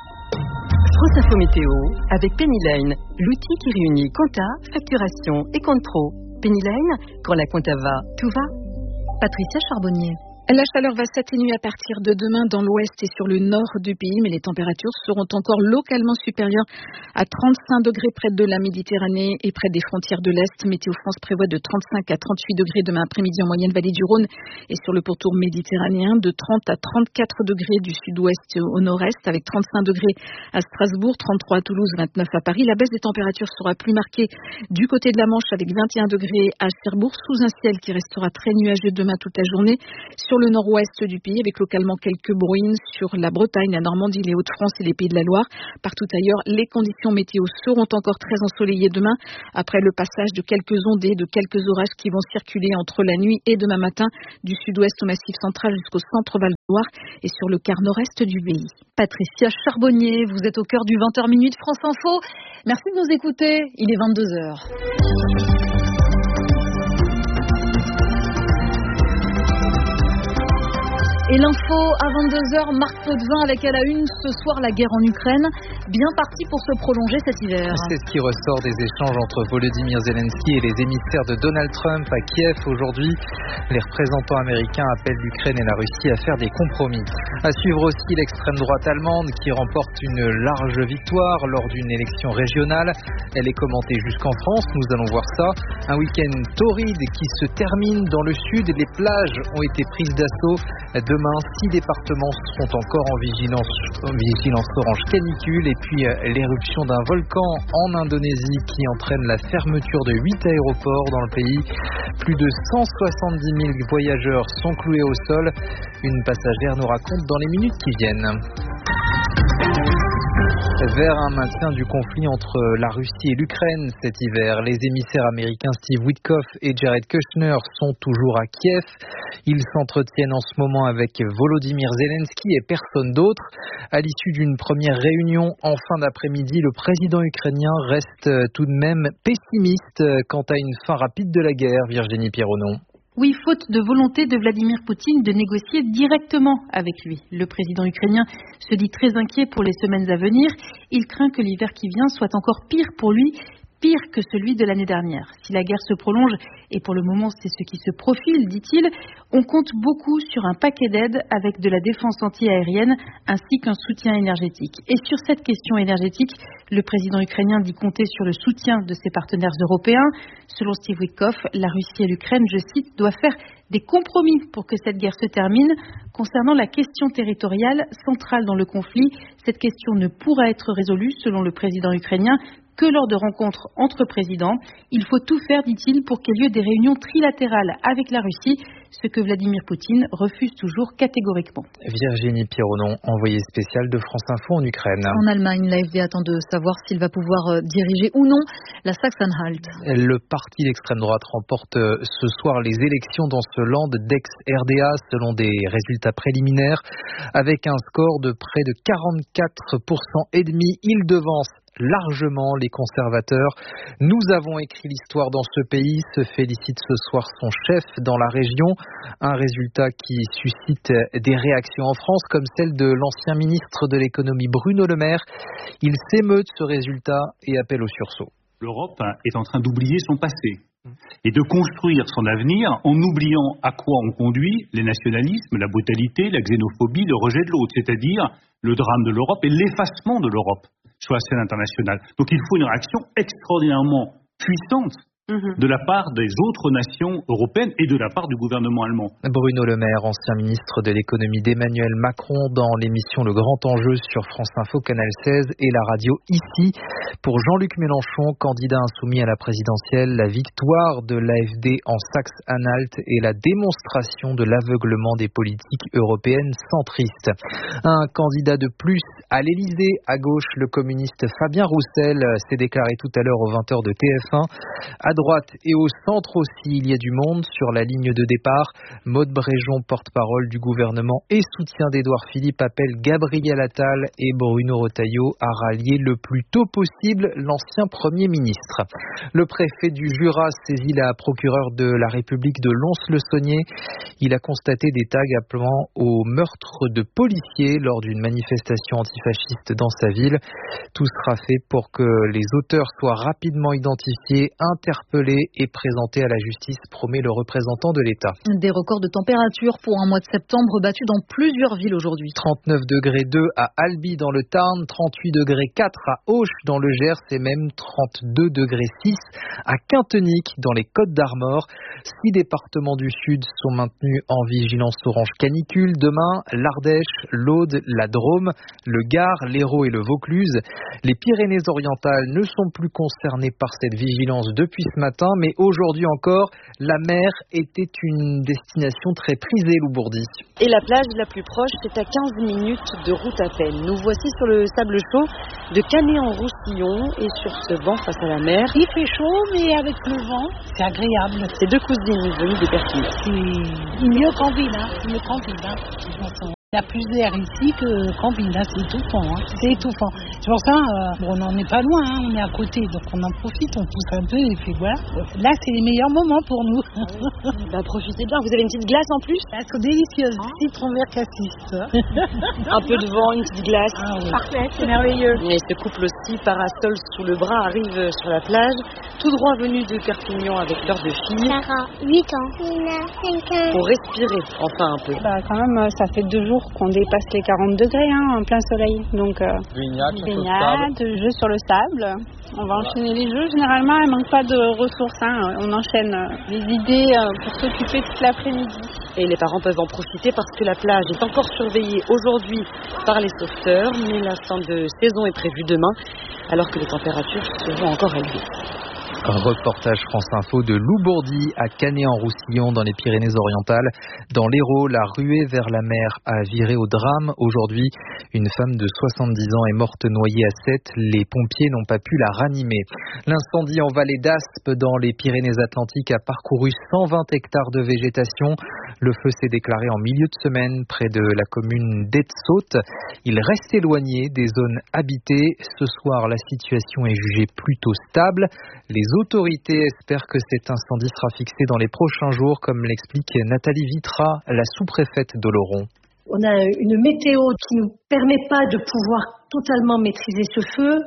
France Info Météo avec Penny Lane, l'outil qui réunit compta, facturation et compte pro. Penny Lane, quand la compta va, tout va. Patricia Charbonnier. La chaleur va s'atténuer à partir de demain dans l'ouest et sur le nord du pays, mais les températures seront encore localement supérieures à trente-cinq degrés près de la Méditerranée et près des frontières de l'Est. Météo France prévoit de trente-cinq à trente-huit degrés demain après-midi en moyenne vallée du Rhône et sur le pourtour méditerranéen, de trente à trente-quatre degrés du sud-ouest au nord-est, avec trente-cinq degrés à Strasbourg, trente-trois à Toulouse, vingt-neuf à Paris. La baisse des températures sera plus marquée du côté de la Manche avec vingt et un degrés à Cherbourg, sous un ciel qui restera très nuageux demain toute la journée. Sur le nord-ouest du pays, avec localement quelques bruines sur la Bretagne, la Normandie, les Hauts-de-France et les Pays de la Loire. Partout ailleurs, les conditions météo seront encore très ensoleillées demain, après le passage de quelques ondées, de quelques orages qui vont circuler entre la nuit et demain matin, du sud-ouest au Massif central jusqu'au centre Val-de-Loire et sur le quart nord-est du pays. Patricia Charbonnier, vous êtes au cœur du vingt heures minutes France Info. Merci de nous écouter. Il est vingt-deux heures. Et l'info à vingt-deux heures, Marc Potvin avec à la une ce soir la guerre en Ukraine, bien partie pour se prolonger cet hiver. C'est ce qui ressort des échanges entre Volodymyr Zelensky et les émissaires de Donald Trump à Kiev aujourd'hui. Les représentants américains appellent l'Ukraine et la Russie à faire des compromis. À suivre aussi l'extrême droite allemande qui remporte une large victoire lors d'une élection régionale. Elle est commentée jusqu'en France, nous allons voir ça. Un week-end torride qui se termine dans le sud. Les plages ont été prises d'assaut. Demain, six départements seront encore en vigilance, en vigilance orange canicule. Et puis l'éruption d'un volcan en Indonésie qui entraîne la fermeture de huit aéroports dans le pays. Plus de cent soixante-dix mille voyageurs sont cloués au sol. Une passagère nous raconte dans les minutes qui viennent. Vers un maintien du conflit entre la Russie et l'Ukraine cet hiver. Les émissaires américains Steve Witkoff et Jared Kushner sont toujours à Kiev. Ils s'entretiennent en ce moment avec Volodymyr Zelensky et personne d'autre. À l'issue d'une première réunion en fin d'après-midi, le président ukrainien reste tout de même pessimiste quant à une fin rapide de la guerre. Virginie Pierronneau. Oui, faute de volonté de Vladimir Poutine de négocier directement avec lui. Le président ukrainien se dit très inquiet pour les semaines à venir. Il craint que l'hiver qui vient soit encore pire pour lui, pire que celui de l'année dernière. Si la guerre se prolonge, et pour le moment c'est ce qui se profile, dit-il, on compte beaucoup sur un paquet d'aides avec de la défense anti-aérienne ainsi qu'un soutien énergétique. Et sur cette question énergétique, le président ukrainien dit compter sur le soutien de ses partenaires européens. Selon Steve Witkoff, la Russie et l'Ukraine, je cite, doivent faire des compromis pour que cette guerre se termine. Concernant la question territoriale centrale dans le conflit, cette question ne pourra être résolue, selon le président ukrainien, que lors de rencontres entre présidents. Il faut tout faire, dit-il, pour qu'il y ait lieu des réunions trilatérales avec la Russie, ce que Vladimir Poutine refuse toujours catégoriquement. Virginie Pironon, envoyée spéciale de France Info en Ukraine. En Allemagne, l'A F D attend de savoir s'il va pouvoir diriger ou non la Sachsen-Anhalt. Le parti d'extrême droite remporte ce soir les élections dans ce land d'ex-R D A selon des résultats préliminaires. Avec un score de près de quarante-quatre pour cent et demi, il devance largement les conservateurs. Nous avons écrit l'histoire dans ce pays, se félicite ce soir son chef dans la région. Un résultat qui suscite des réactions en France, comme celle de l'ancien ministre de l'économie Bruno Le Maire. Il s'émeut de ce résultat et appelle au sursaut. L'Europe est en train d'oublier son passé et de construire son avenir en oubliant à quoi on conduit les nationalismes, la brutalité, la xénophobie, le rejet de l'autre, c'est-à-dire le drame de l'Europe et l'effacement de l'Europe sur la scène internationale. Donc il faut une réaction extraordinairement puissante mmh. de la part des autres nations européennes et de la part du gouvernement allemand. Bruno Le Maire, ancien ministre de l'économie d'Emmanuel Macron, dans l'émission Le Grand Enjeu sur France Info, Canal seize et la radio Ici. Pour Jean-Luc Mélenchon, candidat insoumis à la présidentielle, la victoire de l'A F D en Saxe-Anhalt est la démonstration de l'aveuglement des politiques européennes centristes. Un candidat de plus à l'Élysée, à gauche, le communiste Fabien Roussel s'est déclaré tout à l'heure aux vingt heures de T F un. À droite et au centre aussi, il y a du monde sur la ligne de départ. Maude Bréjon, porte-parole du gouvernement et soutien d'Édouard Philippe, appelle Gabriel Attal et Bruno Retailleau à rallier le plus tôt possible l'ancien Premier ministre. Le préfet du Jura saisit la procureure de la République de Lons-le-Saunier. Il a constaté des tags appelant au meurtre de policiers lors d'une manifestation antifasciste dans sa ville. Tout sera fait pour que les auteurs soient rapidement identifiés, interpellés et présentés à la justice, promet le représentant de l'État. Des records de température pour un mois de septembre battus dans plusieurs villes aujourd'hui. trente-neuf degrés deux à Albi dans le Tarn, trente-huit degrés quatre à Auch dans le Gers et même trente-deux degrés six à Quintenic dans les Côtes d'Armor. Six départements du Sud sont maintenus en vigilance orange canicule. Demain, l'Ardèche, l'Aude, la Drôme, le Gard, l'Hérault et le Vaucluse. Les Pyrénées-Orientales ne sont plus concernées par cette vigilance depuis ce matin, mais aujourd'hui encore, la mer était une destination très prisée, Loubourdi. Et la plage la plus proche, c'est à quinze minutes de route à peine. Nous voici sur le sable chaud de Canet-en-Roussillon et sur ce banc face à la mer. Il fait chaud, mais avec le vent, c'est agréable. C'est deux cousines venues de Perpignan. C'est mieux qu'en ville, hein. Mieux qu'en ville, hein. Il y a plus d'air ici qu'en ville, là, c'est étouffant. Hein. C'est étouffant. C'est pour ça, euh, bon, on n'en est pas loin, hein, on est à côté, donc on en profite, on pousse un peu et puis voilà. Là, c'est les meilleurs moments pour nous. Bah, profitez bien, vous avez une petite glace en plus? Elles sont délicieuses, citron vert cassis. Un peu de vent, une petite glace. Ah, oui. Parfait, c'est merveilleux. Et ce couple aussi, parasol sous le bras, arrive sur la plage, tout droit venu de Perpignan avec leur deux filles. Sarah, huit ans. Nina, cinq ans. Pour respirer, enfin un peu. Bah, quand même, ça fait deux jours qu'on dépasse les quarante degrés hein, en plein soleil. Donc, euh, baignade, jeux sur le sable. On va enchaîner les jeux. Généralement, il ne manque pas de ressources. Hein. On enchaîne les idées pour s'occuper toute l'après-midi. Et les parents peuvent en profiter parce que la plage est encore surveillée aujourd'hui par les sauveteurs. Mais la fin de saison est prévue demain, alors que les températures seront encore élevées. Reportage France Info de Loubourdi à Canet-en-Roussillon dans les Pyrénées-Orientales. Dans l'Hérault, la ruée vers la mer a viré au drame. Aujourd'hui, une femme de soixante-dix ans est morte noyée à Sète. Les pompiers n'ont pas pu la ranimer. L'incendie en vallée d'Aspe dans les Pyrénées-Atlantiques a parcouru cent vingt hectares de végétation. Le feu s'est déclaré en milieu de semaine près de la commune d'Etsaute. Il reste éloigné des zones habitées. Ce soir, la situation est jugée plutôt stable. Les autorités espèrent que cet incendie sera fixé dans les prochains jours, comme l'explique Nathalie Vitra, la sous-préfète d'Oloron. On a une météo qui ne nous permet pas de pouvoir totalement maîtriser ce feu.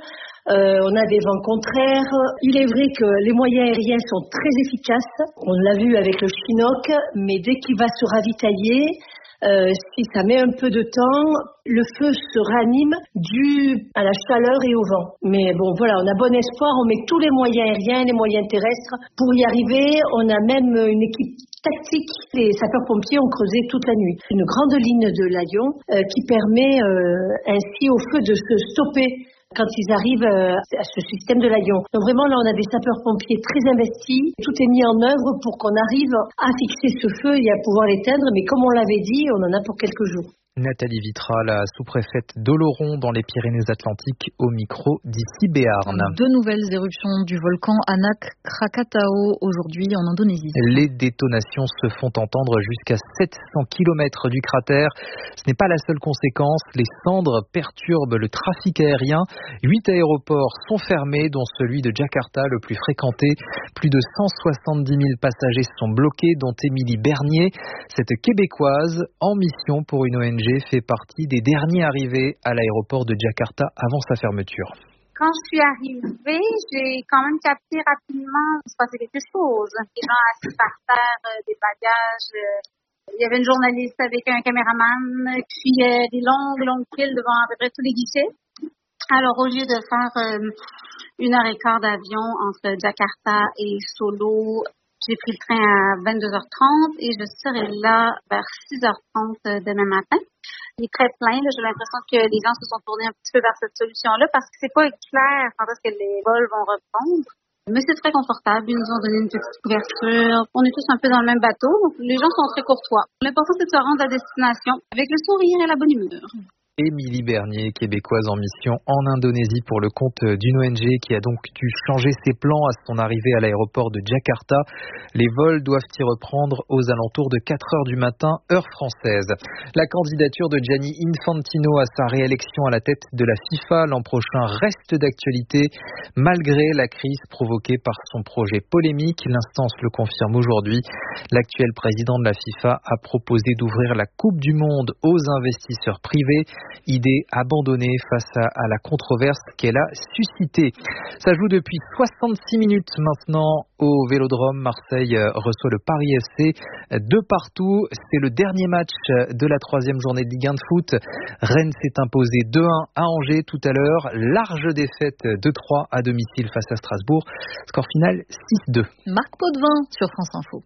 Euh, on a des vents contraires. Il est vrai que les moyens aériens sont très efficaces. On l'a vu avec le Chinook, mais dès qu'il va se ravitailler, euh, si ça met un peu de temps, le feu se ranime dû à la chaleur et au vent. Mais bon, voilà, on a bon espoir. On met tous les moyens aériens, les moyens terrestres pour y arriver. On a même une équipe tactique. Les sapeurs-pompiers ont creusé toute la nuit. Une grande ligne de Lyon euh, qui permet euh, ainsi au feu de se stopper quand ils arrivent à ce système de Lyon. Donc vraiment, là, on a des sapeurs-pompiers très investis. Tout est mis en œuvre pour qu'on arrive à fixer ce feu et à pouvoir l'éteindre. Mais comme on l'avait dit, on en a pour quelques jours. Nathalie Vitra, la sous-préfète d'Oloron dans les Pyrénées-Atlantiques, au micro d'Ici Béarn. Deux nouvelles éruptions du volcan Anak Krakatau aujourd'hui en Indonésie. Les détonations se font entendre jusqu'à sept cents kilomètres du cratère. Ce n'est pas la seule conséquence. Les cendres perturbent le trafic aérien. Huit aéroports sont fermés, dont celui de Jakarta, le plus fréquenté. Plus de cent soixante-dix mille passagers sont bloqués, dont Émilie Bernier. Cette Québécoise, en mission pour une O N G, fait partie des derniers arrivés à l'aéroport de Jakarta avant sa fermeture. Quand je suis arrivée, j'ai quand même capté rapidement qu'il se passait quelque chose. Les gens assis par terre, des bagages. Il y avait une journaliste avec un caméraman, puis euh, des longues, longues piles devant à peu près tous les guichets. Alors, au lieu de faire euh, une heure et quart d'avion entre Jakarta et Solo, j'ai pris le train à vingt-deux heures trente et je serai là vers six heures trente demain matin. Il est très plein. Là. J'ai l'impression que les gens se sont tournés un petit peu vers cette solution-là parce que c'est pas clair quand est-ce que les vols vont reprendre. Mais c'est très confortable. Ils nous ont donné une petite couverture. On est tous un peu dans le même bateau. Donc les gens sont très courtois. L'important, c'est de se rendre à destination avec le sourire et la bonne humeur. Émilie Bernier, québécoise en mission en Indonésie pour le compte d'une O N G qui a donc dû changer ses plans à son arrivée à l'aéroport de Jakarta. Les vols doivent y reprendre aux alentours de quatre heures du matin, heure française. La candidature de Gianni Infantino à sa réélection à la tête de la FIFA l'an prochain reste d'actualité malgré la crise provoquée par son projet polémique. L'instance le confirme aujourd'hui. L'actuel président de la FIFA a proposé d'ouvrir la Coupe du Monde aux investisseurs privés. Idée abandonnée face à, à la controverse qu'elle a suscitée. Ça joue depuis soixante-six minutes maintenant au Vélodrome. Marseille reçoit le Paris F C de partout. C'est le dernier match de la troisième journée de Ligue un de foot. Rennes s'est imposé deux un à Angers tout à l'heure. Large défaite deux trois à domicile face à Strasbourg. Score final six deux. Marc Potvin sur France Info.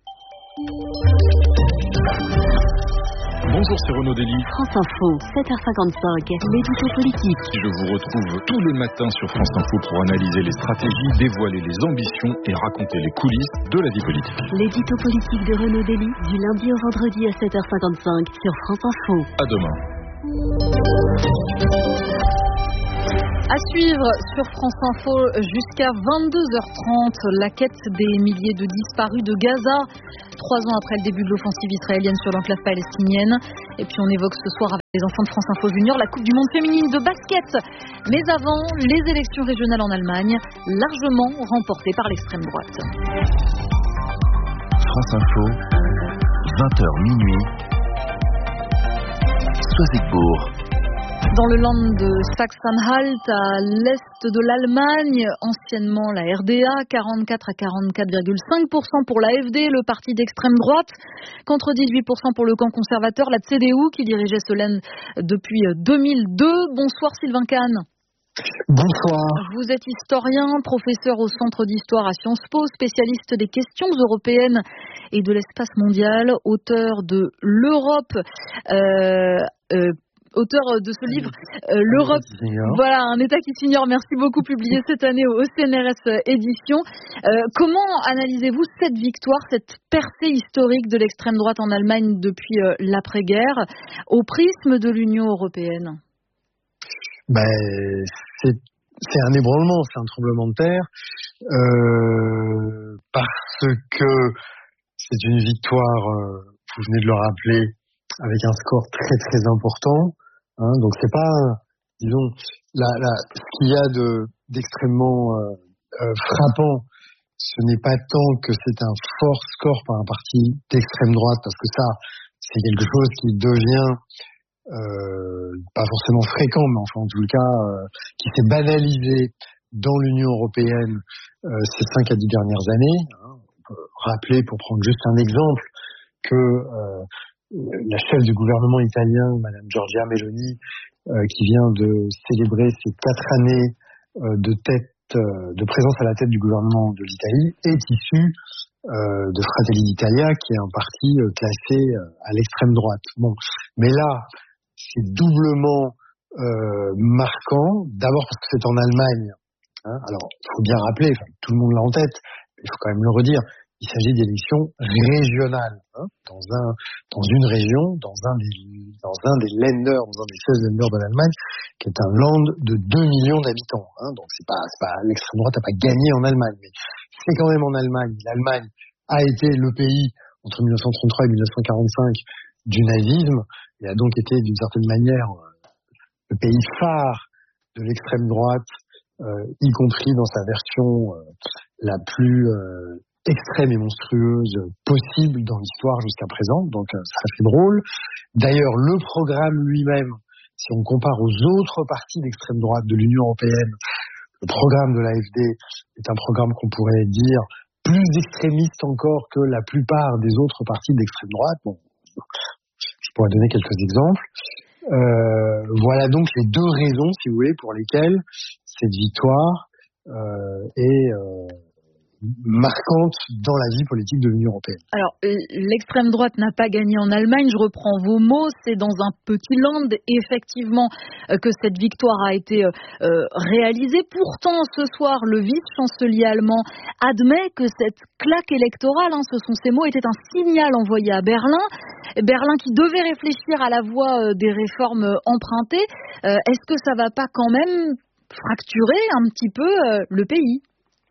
Bonjour, c'est Renaud Dely. France Info, sept heures cinquante-cinq, l'édito politique. Je vous retrouve tous les matins sur France Info pour analyser les stratégies, dévoiler les ambitions et raconter les coulisses de la vie politique. L'édito politique de Renaud Dely, du lundi au vendredi à sept heures cinquante-cinq sur France Info. À demain. À suivre sur France Info jusqu'à vingt-deux heures trente, la quête des milliers de disparus de Gaza, trois ans après le début de l'offensive israélienne sur l'enclave palestinienne. Et puis on évoque ce soir avec les enfants de France Info Junior la Coupe du Monde féminine de basket. Mais avant, les élections régionales en Allemagne, largement remportées par l'extrême droite. France Info, vingt heures minuit, Soisigbourg. Dans le land de Sachsen-Anhalt, à l'est de l'Allemagne, anciennement la R D A, quarante-quatre à quarante-quatre virgule cinq pour cent pour l'A F D, le parti d'extrême droite, contre dix-huit pour cent pour le camp conservateur, la C D U, qui dirigeait ce land depuis deux mille deux. Bonsoir Sylvain Kahn. Bonsoir. Vous êtes historien, professeur au Centre d'Histoire à Sciences Po, spécialiste des questions européennes et de l'espace mondial, auteur de l'Europe... Euh, euh, auteur de ce livre, euh, l'Europe, voilà, un État qui s'ignore, merci beaucoup, publié cette année au C N R S Édition. Euh, comment analysez-vous cette victoire, cette percée historique de l'extrême droite en Allemagne depuis euh, l'après-guerre, au prisme de l'Union européenne ? Ben, c'est, c'est un ébranlement, c'est un tremblement de terre, euh, parce que c'est une victoire, euh, vous venez de le rappeler, avec un score très très important. Hein, donc c'est pas, disons, la, la, ce qu'il y a de, d'extrêmement euh, euh, frappant, ce n'est pas tant que c'est un fort score par un parti d'extrême droite, parce que ça, c'est quelque chose qui devient euh, pas forcément fréquent, mais enfin en tout cas, euh, qui s'est banalisé dans l'Union européenne euh, ces cinq à dix dernières années. Hein. On peut rappeler, pour prendre juste un exemple, que euh, la chef du gouvernement italien, Madame Giorgia Meloni, euh, qui vient de célébrer ses quatre années euh, de tête, euh, de présence à la tête du gouvernement de l'Italie, est issue euh, de Fratelli d'Italia, qui est un parti euh, classé euh, à l'extrême droite. Bon, mais là, c'est doublement euh, marquant. D'abord parce que c'est en Allemagne. Hein. Alors, il faut bien rappeler, enfin, tout le monde l'a en tête, mais il faut quand même le redire. Il s'agit d'élections régionales, hein, dans un, dans une région, dans un des, dans un des Länder, dans un des seize Länder de l'Allemagne, qui est un land de deux millions d'habitants, hein. Donc c'est pas, c'est pas, l'extrême droite n'a pas gagné en Allemagne, mais c'est quand même en Allemagne. L'Allemagne a été le pays, entre mille neuf cent trente-trois et mille neuf cent quarante-cinq, du nazisme, et a donc été d'une certaine manière le pays phare de l'extrême droite, euh, y compris dans sa version euh, la plus euh, extrême et monstrueuse possible dans l'histoire jusqu'à présent, donc euh, ça fait drôle. D'ailleurs, le programme lui-même, si on compare aux autres partis d'extrême droite de l'Union européenne, le programme de l'A F D est un programme qu'on pourrait dire plus extrémiste encore que la plupart des autres partis d'extrême droite. Bon, je pourrais donner quelques exemples. Euh, voilà donc les deux raisons, si vous voulez, pour lesquelles cette victoire euh, est euh, marquante dans la vie politique de l'Union européenne. Alors, l'extrême droite n'a pas gagné en Allemagne, je reprends vos mots, c'est dans un petit land, effectivement, que cette victoire a été euh, réalisée. Pourtant, ce soir, le vice-chancelier allemand admet que cette claque électorale, hein, ce sont ces mots, était un signal envoyé à Berlin. Berlin qui devait réfléchir à la voie des réformes empruntées. Euh, est-ce que ça va pas quand même fracturer un petit peu euh, le pays ?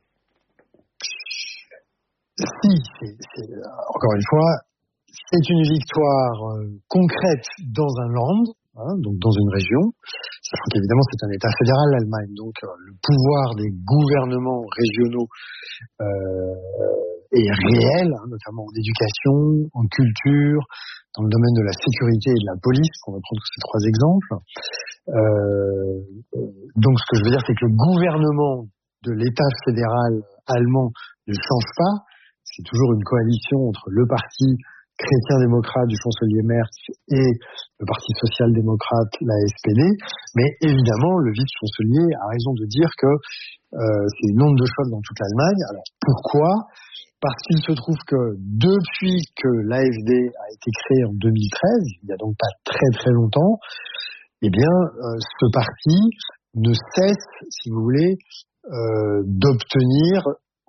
Si, c'est, c'est, encore une fois, c'est une victoire euh, concrète dans un land, hein, donc dans une région, sachant qu'évidemment c'est un État fédéral, l'Allemagne, donc euh, le pouvoir des gouvernements régionaux euh, est réel, hein, notamment en éducation, en culture, dans le domaine de la sécurité et de la police, pour reprendre ces trois exemples. Euh, donc ce que je veux dire, c'est que le gouvernement de l'État fédéral allemand ne change pas. C'est toujours une coalition entre le parti chrétien-démocrate du chancelier Merz et le parti social-démocrate, la S P D. Mais évidemment, le vice-chancelier a raison de dire que euh, c'est une onde de choc dans toute l'Allemagne. Alors pourquoi ? Parce qu'il se trouve que depuis que l'A F D a été créé en deux mille treize, il n'y a donc pas très très longtemps, eh bien, euh, ce parti ne cesse, si vous voulez, euh, d'obtenir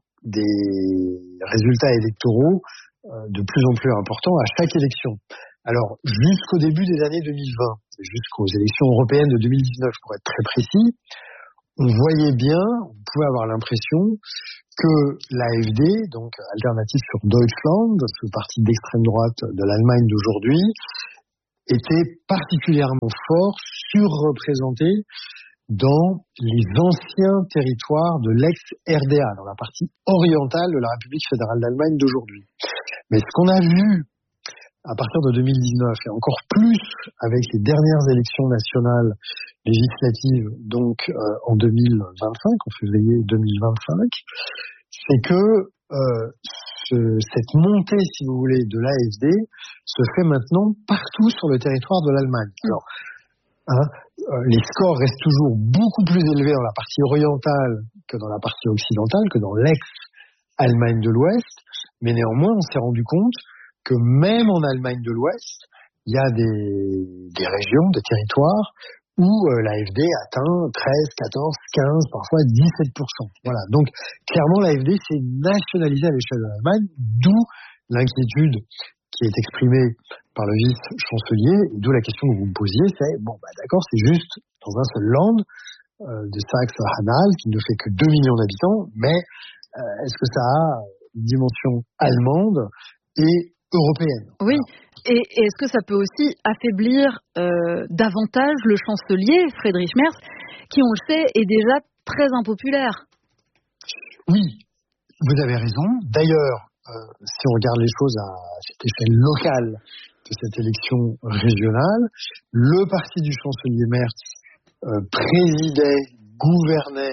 des résultats électoraux euh, de plus en plus importants à chaque élection. Alors, jusqu'au début des années deux mille vingt, jusqu'aux élections européennes de deux mille dix-neuf, pour être très précis, on voyait bien, on pouvait avoir l'impression que l'A F D, donc Alternative für Deutschland, ce parti d'extrême droite de l'Allemagne d'aujourd'hui, était particulièrement fort, surreprésenté dans les anciens territoires de l'ex-R D A, dans la partie orientale de la République fédérale d'Allemagne d'aujourd'hui. Mais ce qu'on a vu à partir de deux mille dix-neuf, et encore plus avec les dernières élections nationales législatives, donc euh, en deux mille vingt-cinq, en février deux mille vingt-cinq, c'est que euh, ce, cette montée, si vous voulez, de l'A F D se fait maintenant partout sur le territoire de l'Allemagne. Alors, hein, les scores restent toujours beaucoup plus élevés dans la partie orientale que dans la partie occidentale, que dans l'ex-Allemagne de l'Ouest, mais néanmoins on s'est rendu compte que même en Allemagne de l'Ouest, il y a des, des régions, des territoires où euh, l'A F D atteint treize, quatorze, quinze, parfois dix-sept pour cent. Voilà. Donc clairement l'A F D s'est nationalisée à l'échelle de l'Allemagne, d'où l'inquiétude qui est exprimée par le vice-chancelier, d'où la question que vous me posiez, c'est, bon, bah d'accord, c'est juste dans un seul land euh, de Saxe-Anhalt, qui ne fait que deux millions d'habitants, mais euh, est-ce que ça a une dimension allemande et européenne? Oui, et, et est-ce que ça peut aussi affaiblir euh, davantage le chancelier, Friedrich Merz, qui, on le sait, est déjà très impopulaire? Oui, vous avez raison. D'ailleurs, Euh, si on regarde les choses à cette échelle locale de cette élection régionale, le parti du chancelier Merz euh, présidait, gouvernait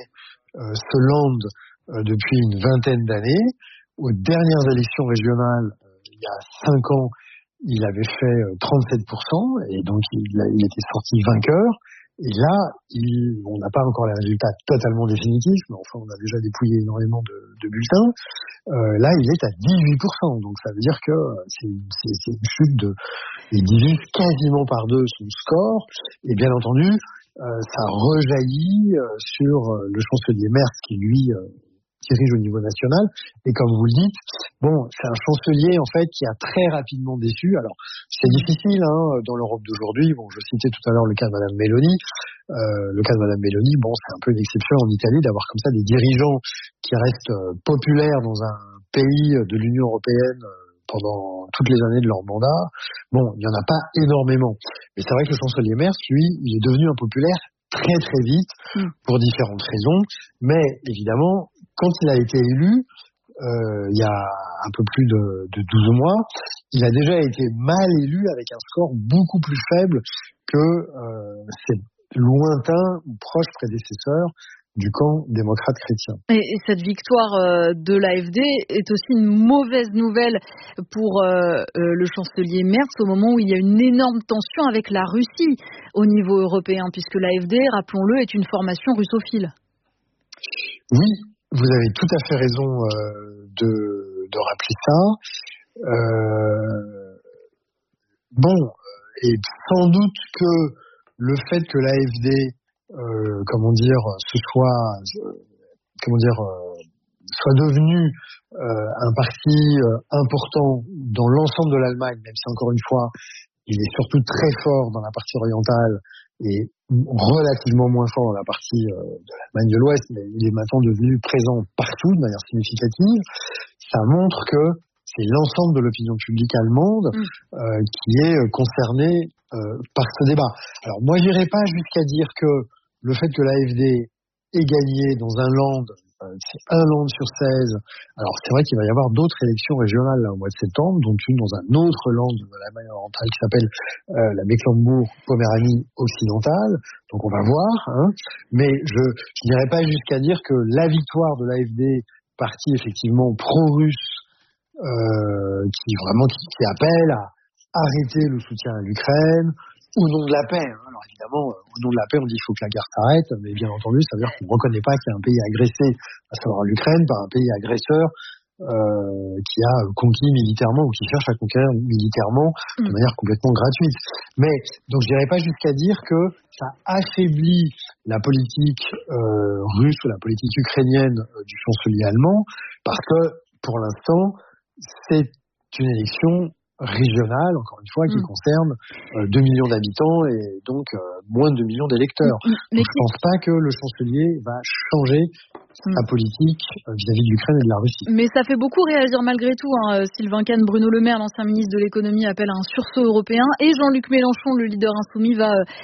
euh, ce land euh, depuis une vingtaine d'années. Aux dernières élections régionales, euh, il y a cinq ans, il avait fait euh, trente-sept pour cent et donc il, a, il était sorti vainqueur. Et là, il, on n'a pas encore les résultats totalement définitifs, mais enfin, on a déjà dépouillé énormément de, de bulletins. Euh, là, il est à dix-huit pour cent, donc ça veut dire que c'est, c'est, c'est une chute de, il divise quasiment par deux son score. Et bien entendu, euh, ça rejaillit euh, sur euh, le chancelier Merz qui lui euh, dirige au niveau national. Et comme vous le dites, bon, c'est un chancelier en fait qui a très rapidement déçu. Alors c'est difficile hein, dans l'Europe d'aujourd'hui. Bon, je citais tout à l'heure le cas de Madame Meloni. Euh, le cas de Madame Meloni, bon, c'est un peu une exception en Italie d'avoir comme ça des dirigeants qui restent euh, populaires dans un pays de l'Union européenne euh, pendant toutes les années de leur mandat. Bon, il n'y en a pas énormément. Mais c'est vrai que le chancelier Merz, lui, il est devenu impopulaire très très vite pour différentes raisons. Mais évidemment, quand il a été élu, euh, il y a un peu plus de, de douze mois, il a déjà été mal élu avec un score beaucoup plus faible que euh, ses lointains ou proches prédécesseurs du camp démocrate chrétien. Et, et cette victoire euh, de l'A F D est aussi une mauvaise nouvelle pour euh, euh, le chancelier Merz au moment où il y a une énorme tension avec la Russie au niveau européen, puisque l'A F D, rappelons-le, est une formation russophile. Oui. Vous avez tout à fait raison euh, de, de rappeler ça. Euh, bon, et sans doute que le fait que l'A F D, euh, comment dire, ce soit, euh, comment dire, euh, soit devenu euh, un parti euh, important dans l'ensemble de l'Allemagne, même si encore une fois, il est surtout très fort dans la partie orientale et relativement moins fort dans la partie euh, de l'Allemagne de l'Ouest, mais il est maintenant devenu présent partout de manière significative. Ça montre que c'est l'ensemble de l'opinion publique allemande mmh. euh, qui est concernée euh, par ce débat. Alors moi, j'irai pas jusqu'à dire que le fait que l'A F D ait gagné dans un land, euh, c'est un land sur seize. Alors c'est vrai qu'il va y avoir d'autres élections régionales là, au mois de septembre, dont une dans un autre land de l'Allemagne orientale qui s'appelle euh, la Mecklembourg-Poméranie occidentale. Donc on va voir. Hein. Mais je je n'irai pas jusqu'à dire que la victoire de l'A F D, parti effectivement pro-russe, euh, qui vraiment qui, qui appelle à arrêter le soutien à l'Ukraine au nom de la paix. Hein. Alors évidemment, au nom de la paix, on dit qu'il faut que la guerre s'arrête, mais bien entendu, ça veut dire qu'on ne reconnaît pas qu'il y a un pays agressé, à savoir l'Ukraine, par un pays agresseur euh, qui a conquis militairement ou qui cherche à conquérir militairement de manière complètement gratuite. Mais donc je n'irai pas jusqu'à dire que ça affaiblit la politique euh, russe ou la politique ukrainienne euh, du chancelier allemand, parce que pour l'instant, c'est une élection régionale, encore une fois, qui mmh. concerne euh, deux millions d'habitants et donc euh, moins de deux millions d'électeurs. Mmh. Donc, je ne pense pas que le chancelier va changer mmh. sa politique euh, vis-à-vis de l'Ukraine et de la Russie. Mais ça fait beaucoup réagir malgré tout. Hein. Sylvain Kahn, Bruno Le Maire, l'ancien ministre de l'économie, appelle à un sursaut européen et Jean-Luc Mélenchon, le leader insoumis, va